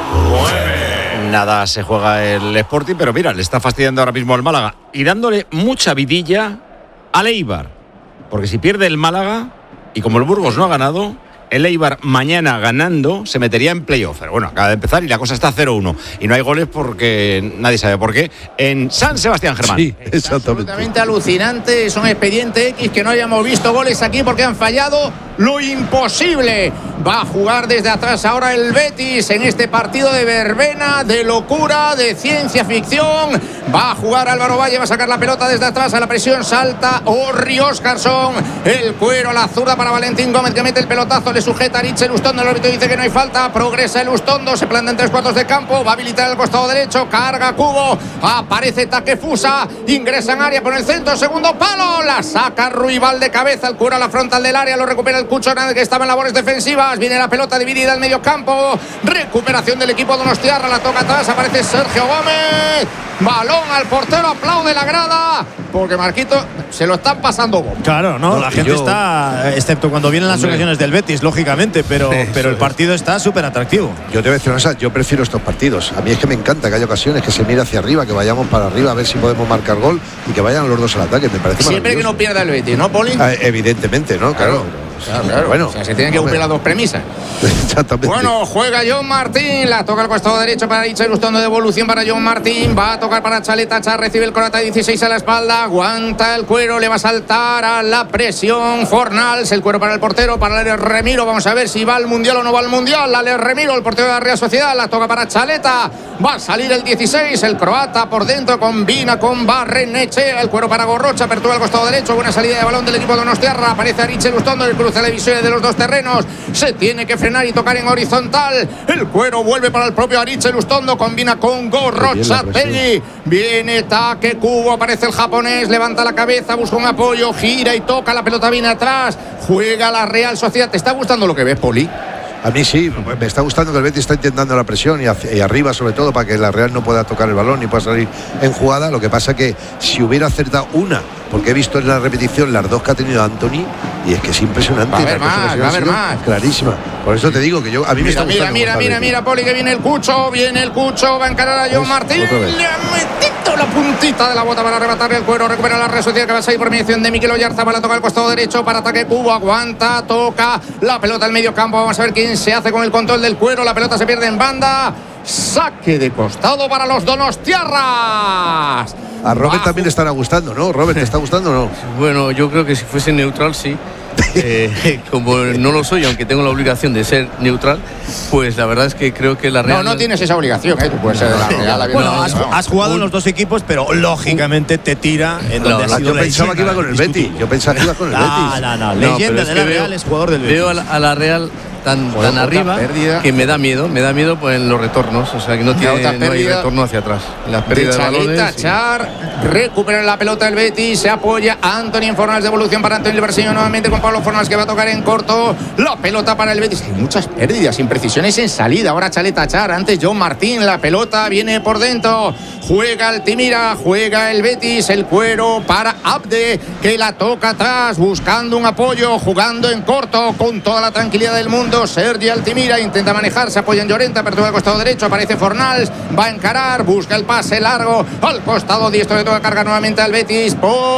S1: Nada se juega el Sporting, pero mira, le está fastidiando ahora mismo al Málaga y dándole mucha vidilla al Eibar. Porque si pierde el Málaga, y como el Burgos no ha ganado, el Eibar mañana ganando se metería en playoff. Pero bueno, acaba de empezar y la cosa está cero uno. Y no hay goles porque nadie sabe por qué. En San Sebastián, Germán.
S9: Sí, exactamente.
S14: Absolutamente alucinante. Es un expediente X que no hayamos visto goles aquí porque han fallado lo imposible. Va a jugar desde atrás ahora el Betis en este partido de verbena, de locura, de ciencia ficción. Va a jugar Álvaro Valle, va a sacar la pelota desde atrás, a la presión salta Orri Óscarsson. El cuero a la zurda para Valentín Gómez, que mete el pelotazo, le sujeta a Rich Elustondo. El árbitro dice que no hay falta. Progresa Elustondo, se planta en tres cuartos de campo, va a habilitar el costado derecho, carga Cubo, aparece Takefusa, ingresa en área por el centro, segundo palo, la saca Ruibal de cabeza, el cuero a la frontal del área, lo recupera el Cucho Hernández, que estaba en labores defensivas. Viene la pelota dividida al medio campo, recuperación del equipo donostiarra, la toca atrás, aparece Sergio Gómez, balón al portero, aplaude la grada, porque Marquito se lo están pasando.
S13: Claro, no,
S9: No,
S13: la
S9: y
S13: gente
S9: yo-
S13: está, excepto cuando vienen las
S9: Hombre.
S13: ocasiones del Betis, lógicamente, pero,
S9: Eso
S13: pero el
S9: es.
S13: partido está súper atractivo.
S9: Yo te voy a decir una cosa, yo prefiero estos partidos. A mí es que me encanta que haya ocasiones que se mire hacia arriba, que vayamos para arriba a ver si podemos marcar gol y que vayan los dos al ataque. Me parece
S14: Siempre que
S9: maravilloso.
S14: no pierda el Betis, ¿no, Poli?
S9: Ah, evidentemente, ¿no? Claro.
S14: Claro, claro.
S9: Bueno,
S14: O sea, se tienen que cumplir las dos premisas.
S9: Exactamente.
S14: Bueno, juega John Martín, la toca al costado derecho para Richard Lustondo, devolución para John Martín, va a tocar para Chaleta, Char recibe el Corata dieciséis a la espalda, aguanta el cuero, le va a saltar a la presión Fornals, el cuero para el portero, para el Remiro, vamos a ver si va al Mundial o no va al Mundial, Ale Remiro, el portero de la Real Sociedad, la toca para Chaleta, va a salir el dieciséis, el croata por dentro, combina con Barrenechea, el cuero para Gorrocha, apertura al costado derecho, buena salida de balón del equipo de Donostiarra, aparece a Richard Lustondo, el cruce de la división de los dos terrenos, se tiene que frenar y tocar en horizontal, el cuero vuelve para el propio Ariche Lustondo, combina con Gorrocha Telli, viene Take Cubo, aparece el japonés, levanta la cabeza, busca un apoyo, gira y toca, la pelota viene atrás, juega la Real Sociedad. ¿Te está gustando lo que ves, Poli?
S9: A mí sí, me está gustando que el Betis está intentando la presión y, hacia, y arriba sobre todo para que la Real no pueda tocar el balón ni pueda salir en jugada. Lo que pasa que si hubiera acertado una, porque he visto en la repetición las dos que ha tenido Anthony y es que es impresionante.
S14: Va a haber
S9: la cosa
S14: más,
S9: que
S14: va a
S9: ha
S14: haber
S9: sido
S14: más.
S9: Clarísima. Por eso te digo que yo a mí me
S14: Mira,
S9: está
S14: mira,
S9: gustando.
S14: mira,
S9: cómo
S14: mira,
S9: está el
S14: mira, Poli, que viene el Cucho, viene el Cucho, va a encarar a John
S9: Uf,
S14: Martín,
S9: otra vez.
S14: le ha metido la puntita de la bota para arrebatarle el cuero, recupera la Real Sociedad, que va a salir por mediación de Miquel Oyarzabal, la toca al costado derecho para ataque Cubo, aguanta, toca la pelota al medio campo, vamos a ver quién se hace con el control del cuero, la pelota se pierde en banda, saque de costado para los donostiarras.
S9: A Robert también le estará gustando, ¿no? Robert, ¿te está gustando o no?
S15: Bueno, yo creo que si fuese neutral, sí. Eh, como no lo soy, aunque tengo la obligación de ser neutral, pues la verdad es que creo que la Real...
S14: No, no tienes esa obligación, ¿eh? Tú puedes ser de la Real.
S13: Bueno,
S14: no,
S13: has,
S14: no.
S13: has jugado en los dos equipos, pero lógicamente te tira en donde
S15: No,
S13: ha sido
S9: Yo
S13: la
S9: pensaba que iba con el Betis. Yo pensaba que iba con el
S13: No,
S9: Betis.
S13: no, no.
S15: No,
S13: Leyenda
S15: pero
S13: de
S15: es
S13: la
S15: que
S13: Real
S15: veo-
S13: es jugador del Betis.
S15: Veo a la, a la Real tan,
S14: Joder,
S15: tan arriba
S14: pérdida.
S15: que me da miedo, me da miedo pues, en los retornos, o sea que no, tiene, no hay retorno hacia atrás. Las pérdidas de, de balones.
S14: Y... Char, recupera la pelota el Betis, se apoya Anthony Fornals, devolución para Anthony Berseño nuevamente con Pablo Fornals que va a tocar en corto, la pelota para el Betis, hay muchas pérdidas, imprecisiones en salida, ahora Chaleta Char, antes John Martín, la pelota viene por dentro, juega Altimira, juega el Betis, el cuero para Abde, que la toca atrás, buscando un apoyo, jugando en corto, con toda la tranquilidad del mundo, Sergi Altimira intenta manejar, se apoya en Llorente, apertura al costado derecho, aparece Fornals, va a encarar, busca el pase largo, al costado diestro de toda carga nuevamente al Betis,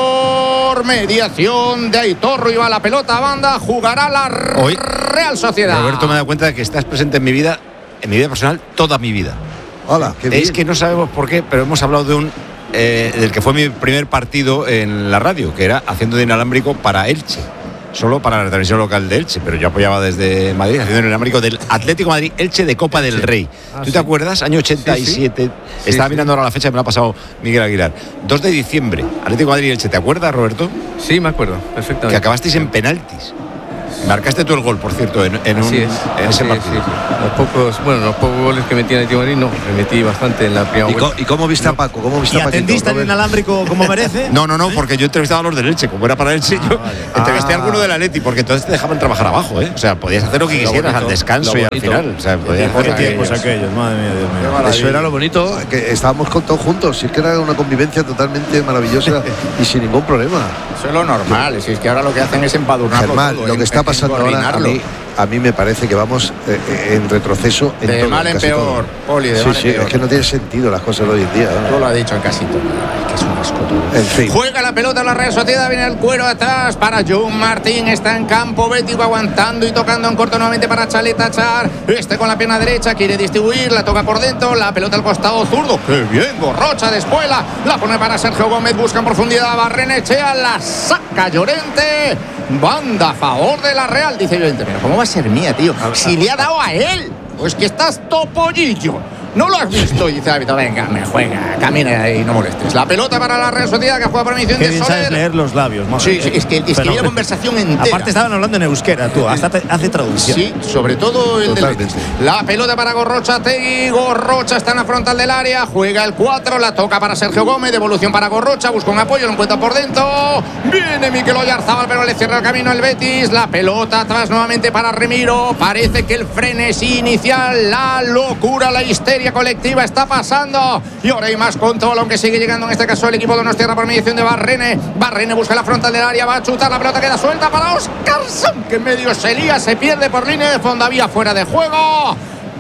S14: por mediación de Aitor Ruiba, la pelota a banda, jugará la
S1: Hoy,
S14: Real Sociedad.
S1: Roberto, me da cuenta de que estás presente en mi vida, en mi vida personal, toda mi vida.
S9: Hola, qué bien.
S1: Es que no sabemos por qué, pero hemos hablado de un eh, del que fue mi primer partido en la radio, que era haciendo de inalámbrico para Elche, solo para la transmisión local de Elche, pero yo apoyaba desde Madrid haciendo de inalámbrico del Atlético Madrid Elche de Copa del sí. Rey. Ah, ¿Tú sí. te acuerdas? Año ochenta y siete. Sí, sí. Estaba sí, mirando sí. ahora la fecha que me la ha pasado Miguel Aguilar. dos de diciembre, Atlético Madrid Elche. ¿Te acuerdas, Roberto?
S15: Sí, me acuerdo, perfectamente.
S1: Que acabasteis en penaltis. Marcaste tú el gol, por cierto, en, en, un,
S15: es.
S1: en ese
S15: sí,
S1: partido.
S15: Sí, sí. Los pocos, bueno, los pocos goles que metí en el Atlético de Madrid, no, me metí bastante en la primera
S9: ¿Y, co- ¿Y cómo viste a Paco? ¿Cómo viste
S13: ¿Y
S9: a Paquito?
S13: atendiste al inalámbrico como merece?
S1: No, no, no, porque yo entrevistaba a los del Elche, como era para Elche, ah, yo vale. entrevisté ah. a alguno del Atleti, porque entonces te dejaban trabajar abajo, ¿eh? O sea, podías hacer lo que quisieras lo bonito, al descanso y al final. O sea, podías hacer
S13: tiempos aquellos, madre mía, Dios mío.
S9: Eso era lo bonito, que estábamos con todos juntos, si es que era una convivencia totalmente maravillosa y sin ningún problema.
S14: Eso es lo normal, si es que ahora lo que hacen es empadurnarlo.
S9: Germán,
S14: todo,
S9: lo que está pasando ahora a mí, a mí me parece que vamos eh, en retroceso en
S14: de
S9: todo,
S14: mal en peor,
S9: todo.
S14: Poli, de
S9: sí,
S14: mal
S9: sí,
S14: en peor.
S9: Es que no tiene sentido las cosas de hoy en día.
S14: Todo lo ha dicho en casi todo. Ay, que es un asco todo.
S9: En fin.
S14: Juega la pelota en la Real Sociedad, viene el cuero atrás para John Martín, está en campo bético aguantando y tocando en corto nuevamente para Chaleta Char, este con la pierna derecha quiere distribuir, la toca por dentro, la pelota al costado zurdo, qué bien, Gorrocha de espuela, la pone para Sergio Gómez, busca en profundidad, Barrenechea, la saca Llorente, banda a favor de la Real, dice Llorente, pero ¿cómo va a ser mía, tío? Si le ha dado a él, pues que estás topollillo. No lo has visto, y dice David, venga, me juega, camina y no molestes. La pelota para la Real Sociedad que juega por mediación de Soler.
S13: Sabes leer los labios, madre.
S14: Sí, sí, es que es que la conversación entera.
S13: Aparte estaban hablando en euskera, tú, hasta te hace traducción.
S14: Sí, sobre todo el del Betis. La pelota para Gorrocha Tegui, Gorrocha está en la frontal del área, juega el cuatro, la toca para Sergio Gómez, devolución para Gorrocha, busca un apoyo, lo encuentra por dentro. Viene Mikel Oyarzábal, pero le cierra el camino al Betis. La pelota atrás nuevamente para Remiro. Parece que el frenesí inicial, la locura, la histeria colectiva está pasando y ahora hay más control, aunque sigue llegando en este caso el equipo de Donostiarra por mediación de Barrene. Barrene busca la frontal del área, va a chutar, la pelota queda suelta para Óscarson, que en medio se lía, se pierde por línea de fondo, había fuera de juego.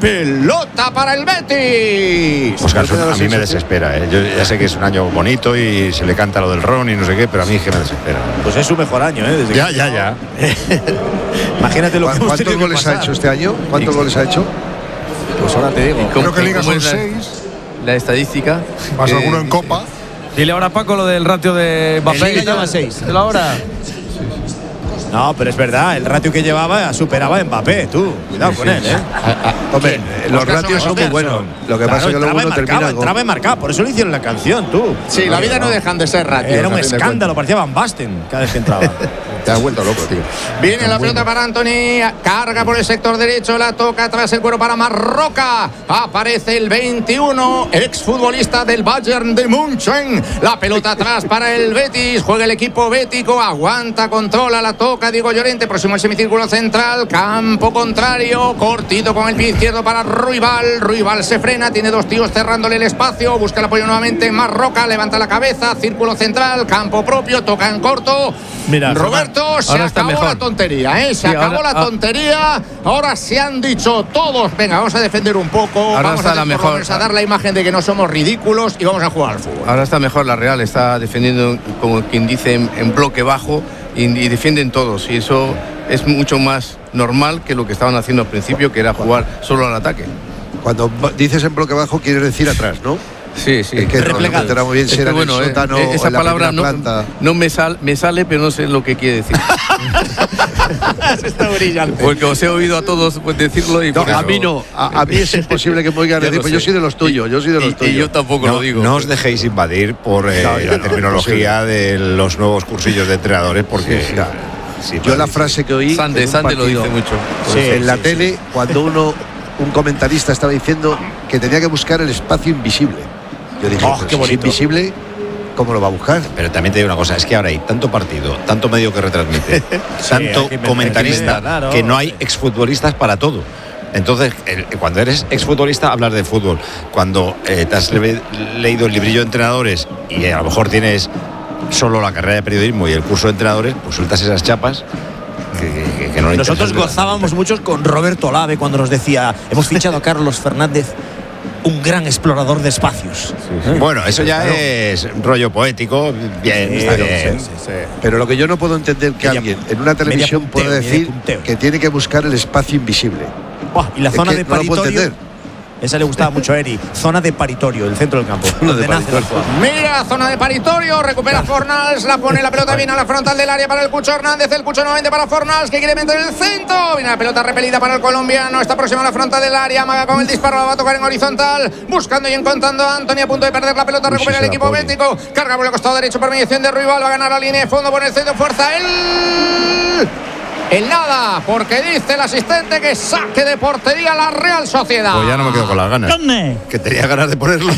S14: Pelota para el Betis.
S1: Óscarson a mí me desespera, ¿eh? Yo ya sé que es un año bonito y se le canta lo del Ron y no sé qué, pero a mí es que me desespera.
S13: Pues es su mejor año, ¿eh? Desde
S1: ya,
S13: que...
S1: ya, ya.
S13: Imagínate lo que hemos
S9: ¿Cuántos goles ha hecho este año? ¿Cuántos goles ha hecho?
S15: Pues ahora te digo.
S11: Creo que Liga son
S15: la,
S11: seis.
S15: La estadística.
S11: Más
S15: eh,
S11: alguno en
S15: dice.
S11: Copa.
S17: Dile ahora, Paco, lo del ratio de Mbappé.
S13: Liga lleva seis.
S17: Dile ahora.
S13: No, pero es verdad, el ratio que llevaba superaba a Mbappé, tú. Cuidado sí, con sí, él, ¿eh?
S9: Ah, Hombre, los ratios son muy buenos. Lo que
S13: claro,
S9: pasa es que luego uno termina.
S13: Entraba y marcaba, por eso le hicieron la canción, tú.
S14: Sí, la vida no dejan de ser ratios.
S13: Era un escándalo, parecía Van Basten cada vez que entraba.
S14: Te has vuelto loco, tío. Viene la pelota para Anthony, carga por el sector derecho, la toca atrás el cuero para Marroca. Aparece el veintiuno, exfutbolista del Bayern de München. La pelota atrás para el Betis, juega el equipo bético, aguanta, controla, la toca Diego Llorente, próximo al semicírculo central, campo contrario, cortito con el pie izquierdo para Ruibal. Ruibal se frena, tiene dos tíos cerrándole el espacio, busca el apoyo nuevamente Marroca, levanta la cabeza, círculo central, campo propio, toca en corto.
S13: Mira,
S14: Roberto, se acabó la tontería, ¿eh? Se sí, acabó ahora, la tontería. Ahora se han dicho todos, venga, vamos a defender un poco,
S15: ahora
S14: vamos
S15: está
S14: a,
S15: la mejor,
S14: a dar la imagen de que no somos ridículos y vamos a jugar al fútbol.
S15: Ahora está mejor la Real, está defendiendo, como quien dice, en, en bloque bajo y, y defienden todos. Y eso es mucho más normal que lo que estaban haciendo al principio, que era jugar solo al ataque.
S9: Cuando dices en bloque bajo, quieres decir atrás, ¿no?
S15: Sí, sí.
S9: Es que replegado. Muy bien
S15: es que, bueno,
S9: el sótano,
S15: eh, esa palabra no, no me, sal, me sale, pero no sé lo que quiere decir.
S14: Está brillante.
S15: Porque os he oído a todos pues, decirlo y
S9: no,
S15: a
S9: eso,
S15: mí no.
S9: A, a mí es imposible que me oigan decir, pues yo soy de los tuyos, yo soy de los
S15: y,
S9: tuyos.
S15: Y yo tampoco
S1: no,
S15: lo digo.
S1: No os dejéis invadir por eh, no, la no, terminología no, de los nuevos cursillos de entrenadores, porque...
S9: Sí, sí.
S1: Sí,
S9: Yo la frase que oí
S15: Sande,
S9: en un
S15: Sande lo
S9: partido,
S15: dice mucho.
S9: pues,
S13: Sí,
S9: en la
S13: sí,
S9: tele, cuando uno, un comentarista estaba diciendo que tenía que buscar el espacio invisible. Yo dije,
S13: Oh,
S9: pero
S13: qué
S9: si es
S13: bonito.
S9: invisible, ¿cómo lo va a buscar?
S1: Pero también te digo una cosa, es que ahora hay tanto partido, tanto medio que retransmite,
S13: Sí,
S1: tanto
S13: hay que meter-
S1: comentarista,
S13: claro.
S1: que no hay exfutbolistas para todo. Entonces, el- cuando eres exfutbolista, hablas de fútbol. Cuando eh, te has le- leído el librillo de entrenadores y eh, a lo mejor tienes solo la carrera de periodismo y el curso de entrenadores, pues sueltas esas chapas que, que- que no le
S13: Nosotros
S1: interesan.
S13: gozábamos mucho con Roberto Olave cuando nos decía, hemos fichado a Carlos Fernández, un gran explorador de espacios.
S1: Bueno, eso ya
S9: Claro.
S1: es rollo poético, bien,
S13: Sí,
S1: está
S13: pero-
S1: bien.
S13: sí, sí, sí.
S9: Pero lo que yo no puedo entender que
S13: Media-
S9: alguien en una televisión
S13: punteo,
S9: pueda
S13: media
S9: decir
S13: punteo.
S9: que tiene que buscar el espacio invisible.
S13: Buah, y la
S9: Es
S13: zona
S9: que
S13: de
S9: no lo puedo
S13: paritorio.
S9: entender.
S13: Esa le gustaba mucho a Eri. Zona de paritorio, el centro del campo.
S9: Zona de
S13: donde nace la
S9: paritorio.
S13: jugada.
S16: Mira, zona de paritorio, recupera Fornals, la pone la pelota, viene a la frontal del área para el Cucho Hernández, el Cucho nuevamente para Fornals, que quiere meter el centro, viene la pelota repelida para el colombiano, está próximo a la frontal del área, Maga con el disparo, la va a tocar en horizontal, buscando y encontrando a Anthony, a punto de perder la pelota,
S9: Uy,
S16: recupera
S9: sí,
S16: el
S9: se la
S16: equipo
S9: pone.
S16: bético, carga por el costado derecho por mediación de Ruibal, va a ganar la línea de fondo, pone el centro, fuerza, el... El nada, porque dice el asistente que saque de portería la Real Sociedad.
S1: Pues ya no me quedo con las ganas. Que tenía ganas de ponerlo.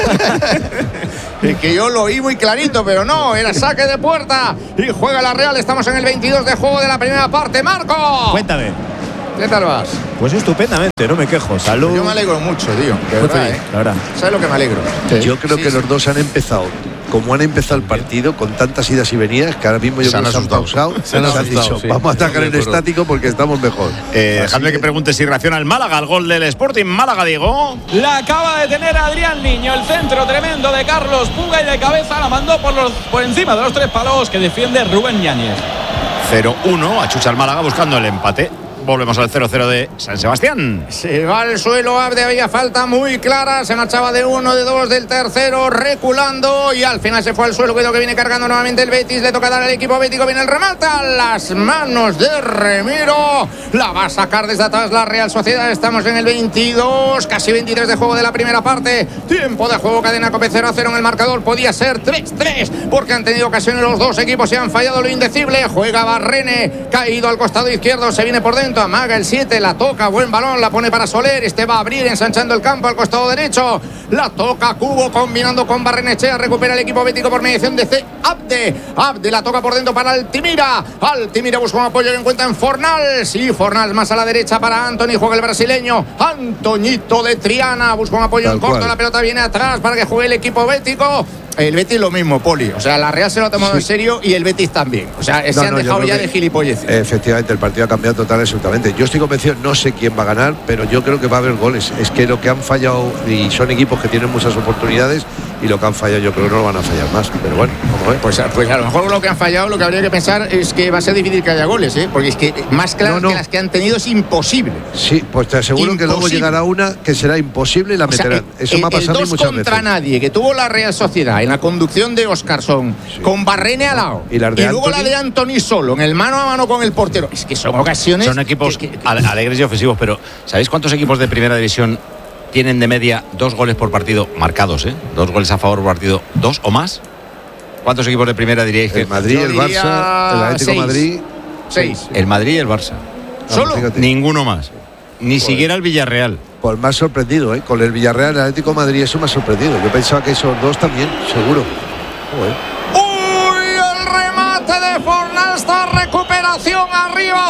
S16: Es que yo lo oí muy clarito, pero no, era saque de puerta y juega la Real. Estamos en el veintidós de juego de la primera parte. ¡Marco!
S13: Cuéntame.
S16: ¿Qué tal vas?
S13: Pues estupendamente, no me quejo. Salud.
S16: Yo me alegro mucho, tío. De
S13: Muy
S16: verdad,
S13: feliz,
S16: ¿eh?
S13: la verdad.
S16: ¿Sabes lo que me alegro?
S9: Yo creo
S16: Sí,
S9: que
S16: sí.
S9: los dos han empezado, como han empezado el partido, con tantas idas y venidas, que ahora mismo yo
S1: Se han
S9: creo que se han
S1: asustado.
S9: pausado.
S15: Se han
S9: han
S15: asustado,
S9: dicho,
S15: sí.
S9: vamos a atacar
S15: Estoy de
S9: en
S15: acuerdo.
S9: estático porque estamos mejor.
S1: Eh,
S9: Así
S1: dejadme que pregunte si reacciona el Málaga al gol del Sporting. Málaga, Diego.
S10: La acaba de tener Adrián Niño, el centro tremendo de Carlos Puga y de cabeza la mandó por, los, por encima de los tres palos que defiende Rubén Yáñez.
S1: cero uno, achucha el Málaga buscando el empate. Volvemos al cero cero de San Sebastián.
S16: Se va al suelo, Abde, había falta muy clara, se marchaba de uno, de dos, del tercero, reculando y al final se fue al suelo, cuidado que viene cargando nuevamente el Betis, le toca dar al equipo bético, viene el remate a las manos de Remiro, la va a sacar desde atrás la Real Sociedad, estamos en el veintidós, casi veintitrés de juego de la primera parte, tiempo de juego, cadena Cope cero a cero en el marcador, podía ser tres tres, porque han tenido ocasiones los dos equipos y han fallado lo indecible, juega Barrene, caído al costado izquierdo, se viene por dentro, amaga el siete, la toca, buen balón, la pone para Soler, este va a abrir ensanchando el campo al costado derecho, la toca Cubo combinando con Barrenechea, recupera el equipo bético por mediación de C. Abde, Abde la toca por dentro para Altimira, Altimira busca un apoyo que encuentra en Fornals, y Fornals más a la derecha para Anthony, juega el brasileño, Antoñito de Triana, busca un apoyo
S9: Tal
S16: en corto,
S9: cual.
S16: la pelota viene atrás para que juegue el equipo bético. El Betis lo mismo, Poli. O sea, la Real se lo ha tomado
S9: Sí.
S16: en serio y el Betis también. O sea, se
S9: No,
S16: han
S9: no, yo
S16: dejado
S9: creo
S16: ya
S9: que-
S16: de gilipolleces.
S9: Efectivamente, el partido ha cambiado total y absolutamente. Yo estoy convencido, no sé quién va a ganar, pero yo creo que va a haber goles. Es que lo que han fallado, y son equipos que tienen muchas oportunidades, y lo que han fallado yo creo que no lo van a fallar más. Pero bueno, como es.
S16: Pues, pues a lo mejor lo que han fallado, lo que habría que pensar es que va a ser difícil que haya goles, ¿eh? Porque es que más claras
S9: No, no.
S16: que las que han tenido es imposible.
S9: Sí, pues te aseguro que luego
S16: Imposible.
S9: llegará una que será imposible y la
S16: O sea,
S9: meterán.
S16: el-
S9: Eso me ha
S16: el-
S9: pasado a mí
S16: el dos
S9: muchas
S16: contra
S9: veces.
S16: nadie que tuvo la Real Sociedad en la conducción de Oscarson, con Barrene al lado,
S9: Y las de
S16: luego la
S9: Anthony.
S16: de Anthony solo, en el mano a mano con el portero. Es que son ocasiones.
S1: Son equipos
S16: que- que-
S1: ale- alegres y ofensivos, pero ¿sabéis cuántos equipos de primera división tienen de media dos goles por partido marcados, eh? Dos goles a favor por partido, dos o más. ¿Cuántos equipos de primera diríais que
S9: El Madrid,
S16: Yo
S9: el
S16: diría
S9: Barça, el Atlético
S16: seis.
S9: de Madrid.
S16: Seis.
S1: El Madrid y el Barça.
S16: Solo.
S9: Fíjate.
S1: Ninguno más. Ni siquiera el Villarreal.
S9: Pues más sorprendido, ¿eh? Con el Villarreal, el Atlético de Madrid, eso me ha sorprendido. Yo pensaba que esos dos también, seguro. Joder.
S16: ¡Uy! El remate de Fornals, esta recuperación arriba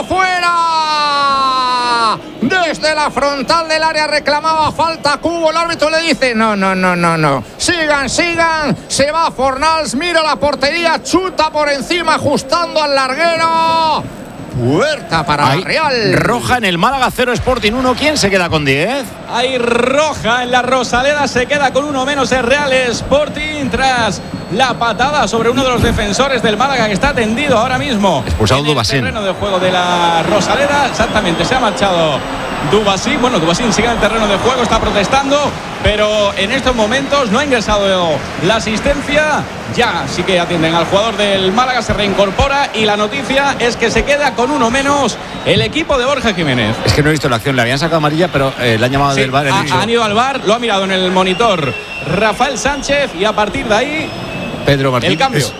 S16: afuera. Desde la frontal del área reclamaba falta Cubo. El árbitro le dice: no, no, no, no, no. Sigan, sigan. Se va Fornals, mira la portería, chuta por encima, ajustando al larguero. Puerta para
S1: Hay
S16: la Real.
S1: roja en el Málaga, cero Sporting uno. ¿Quién se queda con diez?
S10: Hay roja en la Rosaleda, se queda con uno menos el Real Sporting tras la patada sobre uno de los defensores del Málaga que está tendido ahora mismo.
S1: Expulsado
S10: en el
S1: Dubasín.
S10: terreno de juego de la Rosaleda, exactamente, se ha marchado Dubasín. Bueno, Dubasín sigue en el terreno de juego, está protestando, pero en estos momentos no ha ingresado la asistencia. Ya sí que atienden al jugador del Málaga, se reincorpora y la noticia es que se queda con uno menos el equipo de Borja Jiménez.
S1: Es que no he visto la acción, le habían sacado amarilla, pero eh, le han llamado
S10: Sí,
S1: del bar.
S10: ha- han ido al bar, lo ha mirado en el monitor Rafael Sánchez y a partir de ahí
S1: Pedro Martín.
S10: el cambio.
S1: Es-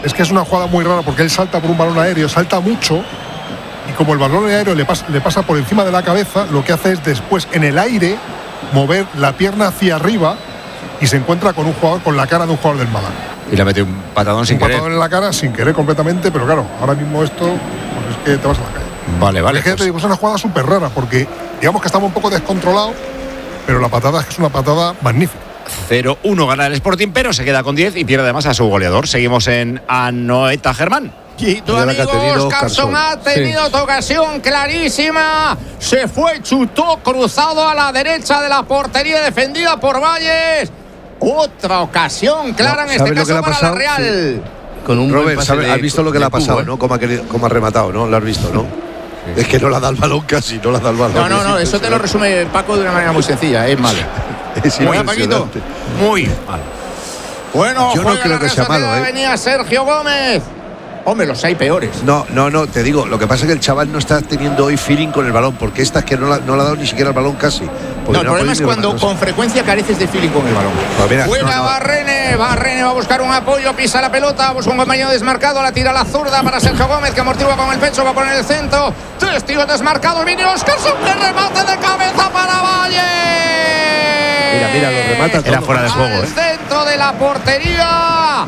S11: es que es una jugada muy rara porque él salta por un balón aéreo, salta mucho y como el balón aéreo le pasa, le pasa por encima de la cabeza, lo que hace es después en el aire mover la pierna hacia arriba y se encuentra con un jugador, con la cara de un jugador del Málaga.
S1: Y le mete un patadón sin
S11: un
S1: querer.
S11: Un patadón en la cara sin querer completamente, pero claro, ahora mismo esto pues es que te vas a la calle.
S1: Vale, vale.
S11: Es que
S1: pues.
S11: te digo, es una jugada súper rara porque digamos que estamos un poco descontrolados, pero la patada es que es una patada magnífica.
S1: cero uno gana el Sporting, pero se queda con diez y pierde además a su goleador. Seguimos en Anoeta Germán.
S16: Y tu amigo Oscarson ha tenido otra ocasión clarísima. Se fue, chutó cruzado a la derecha de la portería defendida por Valles. Otra ocasión clara
S9: no,
S16: en este caso para la Real.
S9: Sí. Con un Robert, ¿sabes? Has visto lo que le ha pasado, Cuba, ¿no? Como ha, querido, como ha rematado, ¿no? Lo has visto, ¿no? Sí. Es que no le ha dado el balón casi, no le ha dado el balón.
S16: No, no, no, eso te lo resume Paco de una manera muy sencilla, es malo.
S9: Es
S16: muy Paquito.
S1: Muy mal.
S16: Bueno,
S9: yo no creo que sea malo, ¿eh?
S16: Venía Sergio Gómez. Hombre, los hay peores.
S9: No, no, no, te digo, lo que pasa es que el chaval no está teniendo hoy feeling con el balón, porque esta es que no, la, no le ha dado ni siquiera el balón casi.
S16: No, el no problema es cuando con frecuencia careces de feeling con el balón.
S9: Pues mira,
S16: Juega
S9: no, no.
S16: Barrene, Barrene va a buscar un apoyo, pisa la pelota, busca un compañero desmarcado, la tira a la zurda para Sergio Gómez, que amortigua con el pecho, va a poner el centro. Tres tiros desmarcados, viene Oscarson, que remate de cabeza para Valle.
S9: Mira, mira, lo remata todo.
S1: Era fuera de juego,
S16: Al
S1: ¿eh?
S16: centro de la portería.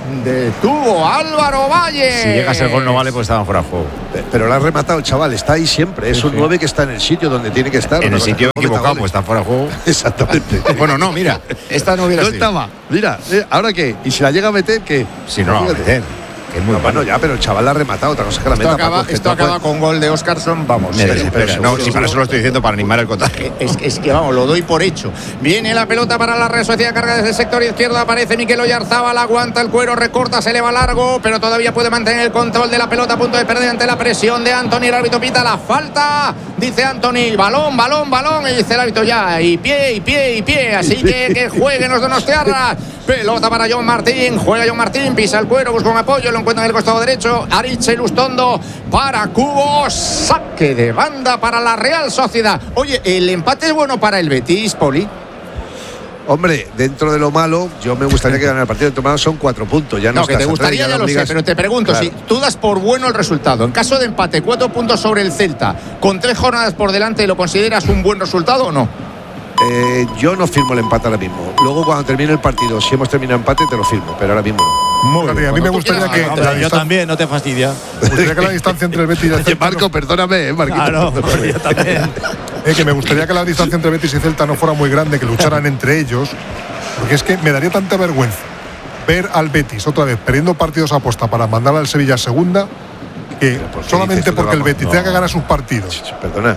S16: Detuvo Álvaro Valle.
S1: Si llega a ser gol no vale, pues estaban fuera de juego.
S9: Pero lo ha rematado el chaval, está ahí siempre. Es sí, un sí. nueve que está en el sitio donde tiene que estar.
S1: En el sitio equivocado, pues está fuera de juego.
S9: Exactamente.
S1: Bueno, no, mira, esta no hubiera
S9: no
S1: sido.
S9: estaba. Mira, ¿ahora qué? ¿Y si la llega a meter, qué?
S1: Si no la va a meter. Que es muy
S9: no, bueno, ya, pero el chaval la ha rematado. Otra cosa que la
S16: esto
S9: meta.
S16: acaba,
S9: Paco,
S16: esto acaba
S9: puede...
S16: con gol de Oscarson, vamos.
S1: Me desespera. No, si para eso lo estoy diciendo, para animar el contagio.
S16: Es, es que vamos, lo doy por hecho. Viene la pelota para la Real Sociedad, carga desde el sector izquierdo, aparece Mikel Oyarzábal, aguanta el cuero, recorta, se eleva largo, pero todavía puede mantener el control de la pelota a punto de perder ante la presión de Anthony. El árbitro pita la falta, dice Anthony, balón, balón, balón, y dice el árbitro ya, y pie, y pie, y pie, así que que jueguen los donostiarras. Pelota para John Martín, juega John Martín, pisa el cuero, busca un apoyo, lo encuentra en el costado derecho, Aritz Lustondo para Cubo, saque de banda para la Real Sociedad. Oye, ¿el empate es bueno para el Betis, Poli?
S9: Hombre, dentro de lo malo, yo me gustaría que ganara el partido. Dentro de lo malo son cuatro puntos. Ya no,
S16: no que te gustaría, ya, ya lo sé, pero te pregunto, claro. Si tú das por bueno el resultado, en caso de empate, cuatro puntos sobre el Celta, con tres jornadas por delante, ¿lo consideras un buen resultado o no?
S9: Eh, yo no firmo el empate ahora mismo. Luego cuando termine el partido, si hemos terminado empate, te lo firmo, pero ahora mismo no.
S11: Muy bien. A mí me gustaría que
S13: hombre, yo también, no te fastidia.
S11: Me gustaría que la distancia entre el Betis y el Celta.
S9: Marco, perdóname, eh, Marquito.
S13: Claro, yo también.
S11: Eh, que me gustaría que la distancia entre Betis y Celta no fuera muy grande, que lucharan entre ellos, porque es que me daría tanta vergüenza ver al Betis otra vez perdiendo partidos a posta para mandar al Sevilla a segunda, que solamente porque el Betis no. tenga que ganar sus partidos.
S9: Perdona.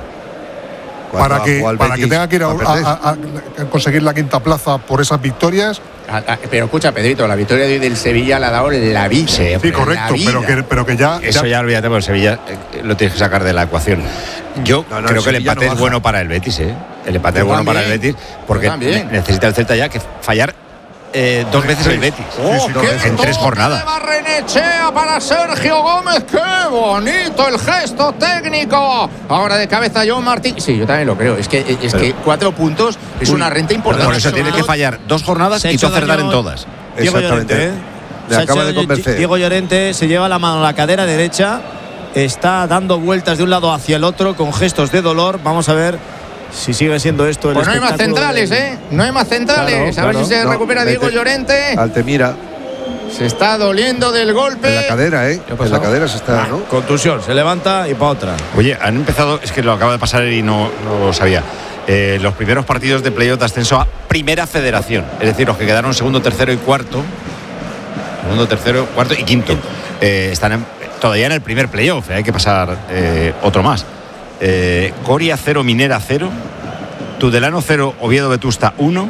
S11: Para que, para que tenga que ir a, a, a, a conseguir la quinta plaza por esas victorias.
S16: Pero escucha, Pedrito, la victoria de hoy del Sevilla le ha dado la vida.
S11: Sí, sí correcto, pero que, pero que ya.
S1: Eso ya, ya olvídate, porque el Sevilla eh, lo tienes que sacar de la ecuación. Yo no, no, creo el que el empate no es bueno para el Betis, ¿eh? El empate es bueno para el Betis, porque ne necesita el Celta ya que fallar. Eh, dos veces el Betis
S16: oh, sí, sí,
S1: en tres jornadas.
S16: Barrenechea para Sergio Gómez, qué bonito el gesto técnico. Ahora de cabeza John Martín. Sí, yo también lo creo. Es que es pero, que cuatro puntos es uy, una renta importante.
S1: Por eso tiene que fallar dos jornadas y tú acertar en todas.
S13: Diego Llorente, ¿eh?
S9: Le acaba de convencer.
S13: Diego Llorente se lleva la mano a la cadera derecha, está dando vueltas de un lado hacia el otro con gestos de dolor. Vamos a ver si sigue siendo esto el
S16: pues no hay más centrales, del... ¿eh? No hay más centrales. Claro, a ver claro, si se no, recupera Diego Llorente.
S9: Altemira.
S16: Se está doliendo del golpe.
S9: En la cadera, ¿eh? En la cadera se está, ¿no?
S13: Contusión, se levanta y para otra.
S1: Oye, han empezado, es que lo acaba de pasar y no, no lo sabía. Eh, los primeros partidos de playoff de ascenso a Primera Federación. Es decir, los que quedaron segundo, tercero y cuarto. Segundo, tercero, cuarto y quinto. Eh, están en, todavía en el primer playoff. Eh, hay que pasar eh, otro más. Eh, Coria cero, Minera cero, Tudelano cero, Oviedo Vetusta uno,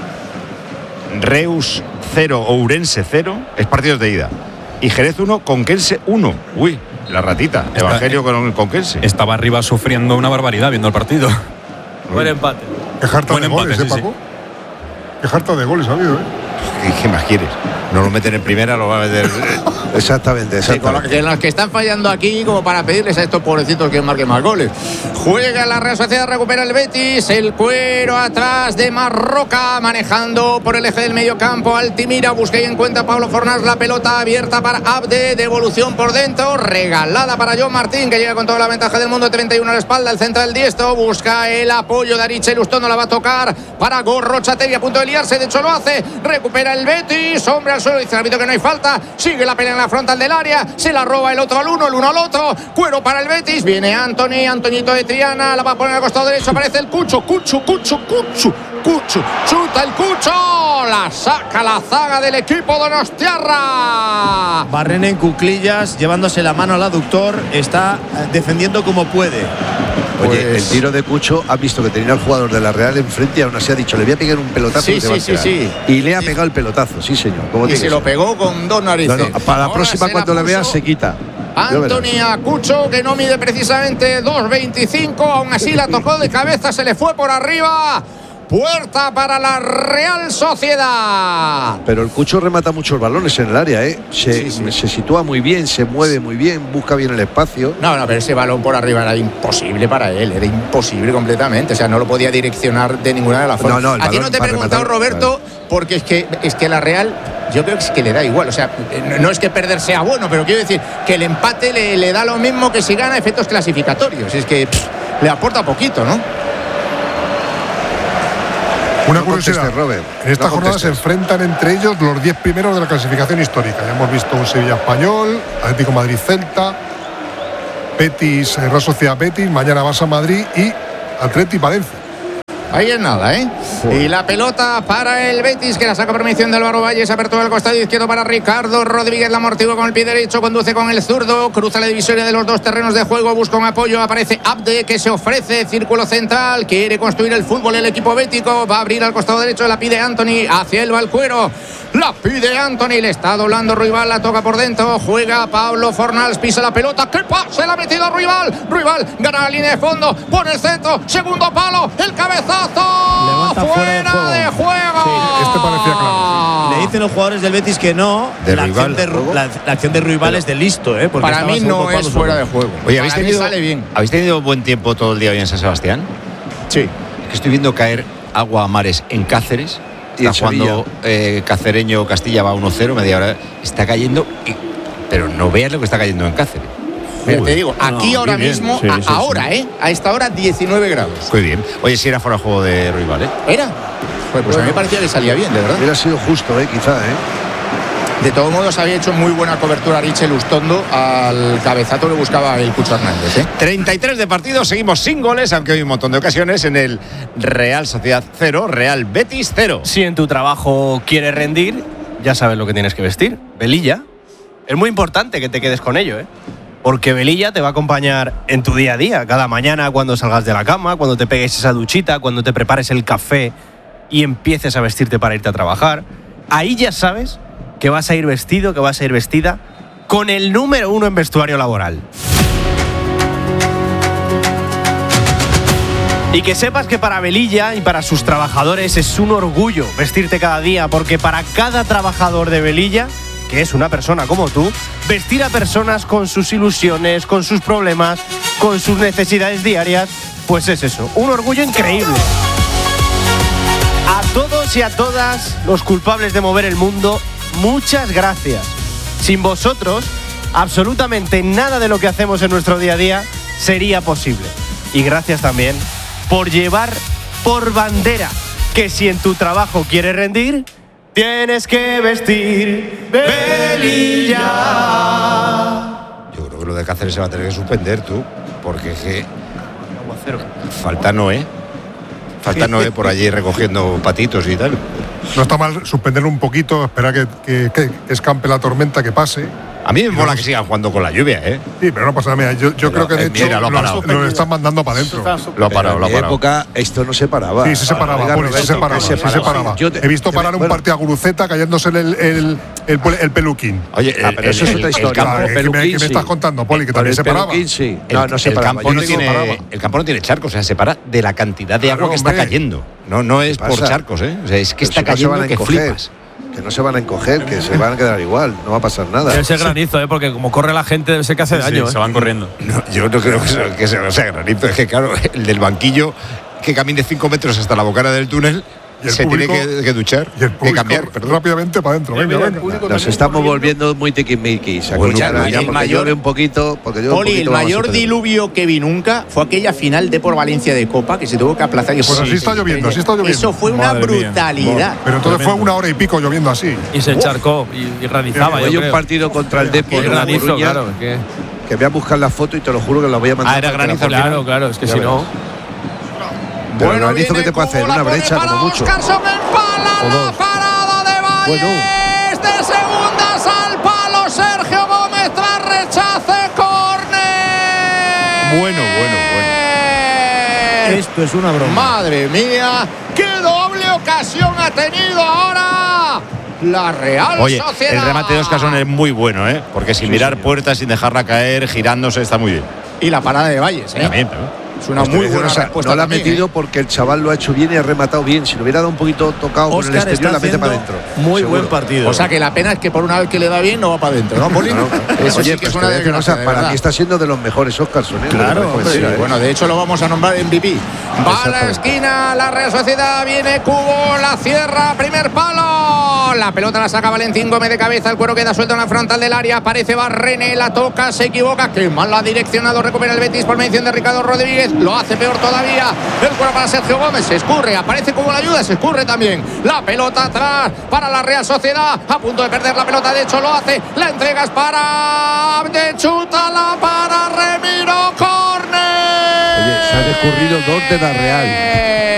S1: Reus cero, Ourense cero, es partidos de ida, y Jerez uno, Conquense uno. Uy, la ratita, Está, Evangelio con el Conquense.
S18: Estaba arriba sufriendo una barbaridad viendo el partido.
S17: Buen empate.
S11: Qué jarta Buen de empate, goles, ¿eh, sí, Paco? Sí. Qué jarta de goles ha habido, ¿eh?
S1: ¿Qué, qué más quieres? No lo meten en primera, lo va a meter.
S9: Exactamente, exactamente.
S16: Sí, con lo que, los que están fallando aquí, como para pedirles a estos pobrecitos que marquen más goles. Juega la Real Sociedad, recupera el Betis, el cuero atrás de Marroca, manejando por el eje del medio campo. Altimira, busca y encuentra Pablo Fornals, la pelota abierta para Abde, devolución por dentro, regalada para John Martín, que llega con toda la ventaja del mundo, treinta y uno a la espalda, el central diestro, busca el apoyo de Ariche Lustón, no la va a tocar para Gorrochategui, a punto de liarse, de hecho lo hace, recupera el Betis, hombre al suelo, dice el árbitro que no hay falta, sigue la pelea en la frontal del área, se la roba el otro al uno, el uno al otro, cuero para el Betis, viene Anthony, Antoñito de Triana, la va a poner al costado derecho, aparece el Cucho, Cucho, Cucho, Cucho, Cucho, chuta el Cucho, la saca la zaga del equipo donostiarra.
S13: Barrena en cuclillas, llevándose la mano al aductor, está defendiendo como puede.
S9: Oye,
S16: Pues...
S9: el tiro de Cucho, ha visto que tenía el jugador de la Real enfrente y aún así ha dicho, le voy a pegar un pelotazo.
S16: Sí,
S9: que te va
S16: sí,
S9: a
S16: sí,
S9: quedar.
S16: sí.
S9: Y le ha pegado el pelotazo, sí señor. Como
S16: Y
S9: tiene
S16: se
S9: que
S16: lo
S9: ser.
S16: pegó con dos narices.
S9: No, no, para la
S16: Ahora
S9: próxima
S16: se
S9: cuando
S16: la
S9: le vea
S16: puso
S9: se quita. Ya verás.
S16: Anthony Acucho, que no mide precisamente dos veinticinco, aún así la tocó de cabeza, se le fue por arriba. Puerta para la Real Sociedad.
S9: Pero el Cucho remata muchos balones en el área, ¿eh? Se,
S16: Sí, sí.
S9: se sitúa muy bien, se mueve muy bien, busca bien el espacio.
S16: No, no, pero ese balón por arriba era imposible para él, era imposible completamente, o sea, no lo podía direccionar de ninguna de las formas.
S9: No, no, el
S16: A ti
S9: balón
S16: no te he
S9: para
S16: preguntado,
S9: rematar,
S16: Roberto, porque es que, es que la Real, yo creo que es que le da igual, o sea, no es que perder sea bueno, pero quiero decir que el empate le, le da lo mismo que si gana efectos clasificatorios, es que pff, le aporta poquito, ¿no?
S11: Una
S9: No
S11: curiosidad,
S9: contestes, Robert,
S11: en esta
S9: no
S11: jornada se
S9: contestes.
S11: enfrentan entre ellos los diez primeros de la clasificación histórica. Ya hemos visto un Sevilla Español, Atlético Madrid-Celta, Betis, eh, Real Sociedad Betis, mañana Barça Madrid y Atleti Valencia.
S16: Ahí es nada, ¿eh? Y la pelota para el Betis, que la saca por mención de Álvaro Valles, apertura del costado izquierdo para Ricardo Rodríguez, la amortigua con el pie derecho, conduce con el zurdo, cruza la divisoria de los dos terrenos de juego, busca un apoyo, aparece Abde, que se ofrece, círculo central, quiere construir el fútbol el equipo bético, va a abrir al costado derecho, la pide Anthony, hacia el Valcuero, la pide Anthony, le está doblando Ruibal, la toca por dentro, juega Pablo Fornals, pisa la pelota, ¡qué pase! La ha metido Ruibal, Ruibal gana la línea de fondo, pone el centro, segundo palo, el cabezazo,
S13: Levanta
S16: fuera,
S13: fuera
S16: de
S13: de
S16: juego.
S13: juego.
S11: Sí, este parecía claro.
S13: Le dicen los jugadores del Betis que no.
S1: De
S13: la,
S1: Ruibal,
S13: acción de, Ru-
S1: ¿juego?
S13: la, la acción de Ruibal es de listo, ¿eh? Porque
S16: Para
S13: estaba
S16: mí
S13: segundo
S16: no
S13: palo
S16: es
S13: solo.
S16: fuera de juego.
S1: Oye, ¿habéis
S16: Para mí
S1: tenido,
S16: sale bien.
S1: ¿habéis tenido buen tiempo todo el día hoy en San Sebastián?
S16: Sí.
S1: Es que estoy viendo caer agua a mares en Cáceres.
S9: Y
S1: Está
S9: en
S1: jugando eh, Cacereño Castilla, va uno cero, media hora. Está cayendo, y- pero no veas lo que está cayendo en Cáceres.
S16: Mira, te digo, aquí
S1: No,
S16: ahora
S1: muy bien.
S16: mismo,
S1: Sí,
S16: a-
S1: sí, sí.
S16: ahora, ¿eh? A esta hora, diecinueve grados.
S1: Muy bien. Oye, si era fuera de juego de Ruibal, ¿eh?
S16: ¿Era? Pues, pues a mí me parecía que salía bien, de verdad.
S9: Hubiera sido justo, ¿eh? Quizá, ¿eh?
S16: De todos modos, había hecho muy buena cobertura Richel Lustondo al cabezazo que buscaba el Cucho Hernández, ¿eh?
S1: treinta y tres de partido, seguimos sin goles, aunque hay un montón de ocasiones en el Real Sociedad cero, Real Betis cero.
S7: Si en tu trabajo quieres rendir, ya sabes lo que tienes que vestir. Velilla. Es muy importante que te quedes con ello, ¿eh? Porque Velilla te va a acompañar en tu día a día, cada mañana cuando salgas de la cama, cuando te pegues esa duchita, cuando te prepares el café y empieces a vestirte para irte a trabajar. Ahí ya sabes que vas a ir vestido, que vas a ir vestida con el número uno en vestuario laboral. Y que sepas que para Velilla y para sus trabajadores es un orgullo vestirte cada día, porque para cada trabajador de Velilla, que es una persona como tú, vestir a personas con sus ilusiones, con sus problemas, con sus necesidades diarias, pues es eso, un orgullo increíble. A todos y a todas los culpables de mover el mundo, muchas gracias. Sin vosotros, absolutamente nada de lo que hacemos en nuestro día a día sería posible. Y gracias también por llevar por bandera que si en tu trabajo quieres rendir, tienes que vestir Velilla.
S1: Yo creo que lo de Cáceres se va a tener que suspender, tú, porque es que falta Noé. Falta Noé por allí recogiendo patitos y tal.
S11: No está mal suspenderlo un poquito, esperar que, que, que escampe la tormenta, que pase.
S1: A mí me mola que sigan jugando con la lluvia, ¿eh?
S11: Sí, pero no pasa nada. Mira, yo, yo
S1: Pero,
S11: creo que de
S1: eh,
S11: hecho
S1: mira, lo ha
S11: lo,
S1: parado.
S11: lo están mandando para adentro.
S1: Lo ha parado, lo ha
S9: En mi
S1: parado.
S9: época esto no se paraba.
S11: Sí, sí se paraba,
S9: Oiga,
S11: Poli, sí
S9: Roberto,
S11: se paraba,
S9: que
S11: sí se paraba.
S9: Yo te-
S11: He visto
S9: te-
S11: parar un
S9: bueno,
S11: partido a Guruceta cayéndose el, el, el, el, el peluquín.
S1: Oye,
S9: Ah, pero eso es otra historia.
S11: Claro,
S9: El
S11: ¿qué me-
S9: peluquín,
S11: qué me estás
S9: sí.
S11: contando, Poli? Que
S9: Con
S11: también
S9: el
S11: se paraba.
S9: peluquín, sí.
S1: El,
S9: No, no se
S1: el
S9: paraba.
S1: campo
S9: Yo
S1: no
S9: digo,
S1: tiene,
S9: paraba.
S1: el campo no tiene charcos, o sea, se para de la cantidad de
S11: Claro,
S1: agua que está
S11: hombre.
S1: cayendo. No, no es
S9: ¿Qué
S1: por
S9: pasa?
S1: charcos, ¿eh? O sea, es que
S9: Pero
S1: está
S9: si no se van
S1: cayendo
S9: a
S1: que
S9: encoger.
S1: flipas.
S9: que no se van a encoger, que se van a quedar igual, no va a pasar nada.
S17: Debe ser granizo, ¿eh? Porque como corre la gente, debe ser que hace
S1: Sí,
S17: daño.
S1: sí,
S17: ¿eh?
S1: se van corriendo.
S19: No, yo no creo que sea, que sea, no sea granizo. Es que, claro, el del banquillo que camine cinco metros hasta la bocana del túnel
S11: Y el
S19: se
S11: público-
S19: tiene que, que duchar,
S11: Y el
S19: que
S11: público
S19: cambiar, perdón.
S11: rápidamente para adentro. Venga, venga.
S9: Nos estamos volviendo muy tiquismiquis.
S16: Bueno,
S9: Escucha,
S16: el
S9: ya porque
S16: mayor-
S9: llueve un poquito, porque llueve un
S16: Poli, el
S9: poquito, vamos a
S16: mayor
S9: perder.
S16: diluvio que vi nunca fue aquella final de por Valencia de Copa que se tuvo que aplazar.
S11: Pues así está lloviendo, así está lloviendo.
S16: Eso fue una
S11: Madre mía.
S16: brutalidad.
S11: Pero entonces fue una hora y pico lloviendo así.
S17: Y se encharcó y, y granizaba.
S9: Hay
S17: yo
S9: un
S17: creo.
S9: partido contra el Depor
S17: Y
S9: en
S17: granizo,
S9: Coruña,
S17: claro. Que,
S9: que voy a buscar la foto y te lo juro que la voy a mandar.
S1: Ah, era
S9: para que la
S1: granizo,
S9: pongas.
S17: claro, claro. Es que
S9: Ya
S17: si
S9: verás.
S17: no.
S9: Pero el
S16: Bueno,
S9: granizo que
S16: viene
S9: te puede hacer,
S16: Cubo,
S9: una
S16: la pone
S9: brecha
S16: para
S9: como mucho.
S16: Óscarson, empala la parada de Valles.
S9: Bueno.
S16: De segundas al palo, Sergio Gómez tras rechace, córner.
S19: Bueno, bueno, bueno.
S13: Esto es una broma.
S16: Madre mía, qué doble ocasión ha tenido ahora la Real
S1: Oye,
S16: Sociedad.
S1: el remate de Óscarson es muy bueno, ¿eh? Porque sin mirar puertas, sin dejarla caer, girándose, está muy bien.
S16: Y la parada de Valles, ¿eh?
S1: También, también.
S16: Es una
S9: Pues te
S16: muy
S9: voy a decir
S16: buena
S9: una cosa,
S16: respuesta.
S9: No la ha
S16: también,
S9: metido
S16: ¿eh?
S9: porque el chaval lo ha hecho bien y ha rematado bien. Si lo hubiera dado un poquito tocado con el
S13: Óscar
S9: exterior,
S13: está
S9: la mete para
S13: haciendo
S9: adentro.
S13: muy
S9: seguro.
S13: buen partido.
S16: O sea que la pena es que por una vez que le da bien no va para adentro, ¿no, Poli?
S9: No, no.
S16: Eso
S9: Oye,
S16: sí que
S9: pues
S16: es
S9: te
S16: una
S9: voy a decir una
S16: desgracia,
S9: cosa,
S16: de
S9: para
S16: verdad.
S9: mí está siendo de los mejores Óscarson, ¿eh?
S13: Claro,
S9: De los mejores,
S16: Sí,
S9: ¿eh?
S16: bueno, de hecho lo vamos a nombrar M V P. Va a la
S9: Exactamente.
S16: esquina, la Real Sociedad, viene Cubo, la cierra, primer palo. La pelota la saca Valentín Gómez de cabeza, el cuero queda suelto en la frontal del área, aparece Barrene, la toca, se equivoca, que mal la ha direccionado, recupera el Betis por mención de Ricardo Rodríguez, lo hace peor todavía, el cuero para Sergio Gómez, se escurre, aparece Cubo la ayuda, se escurre también, la pelota atrás para la Real Sociedad, a punto de perder la pelota, de hecho lo hace, la entrega es para de chútala para Remiro, córner.
S9: Oye, se han escurrido dos de la Real.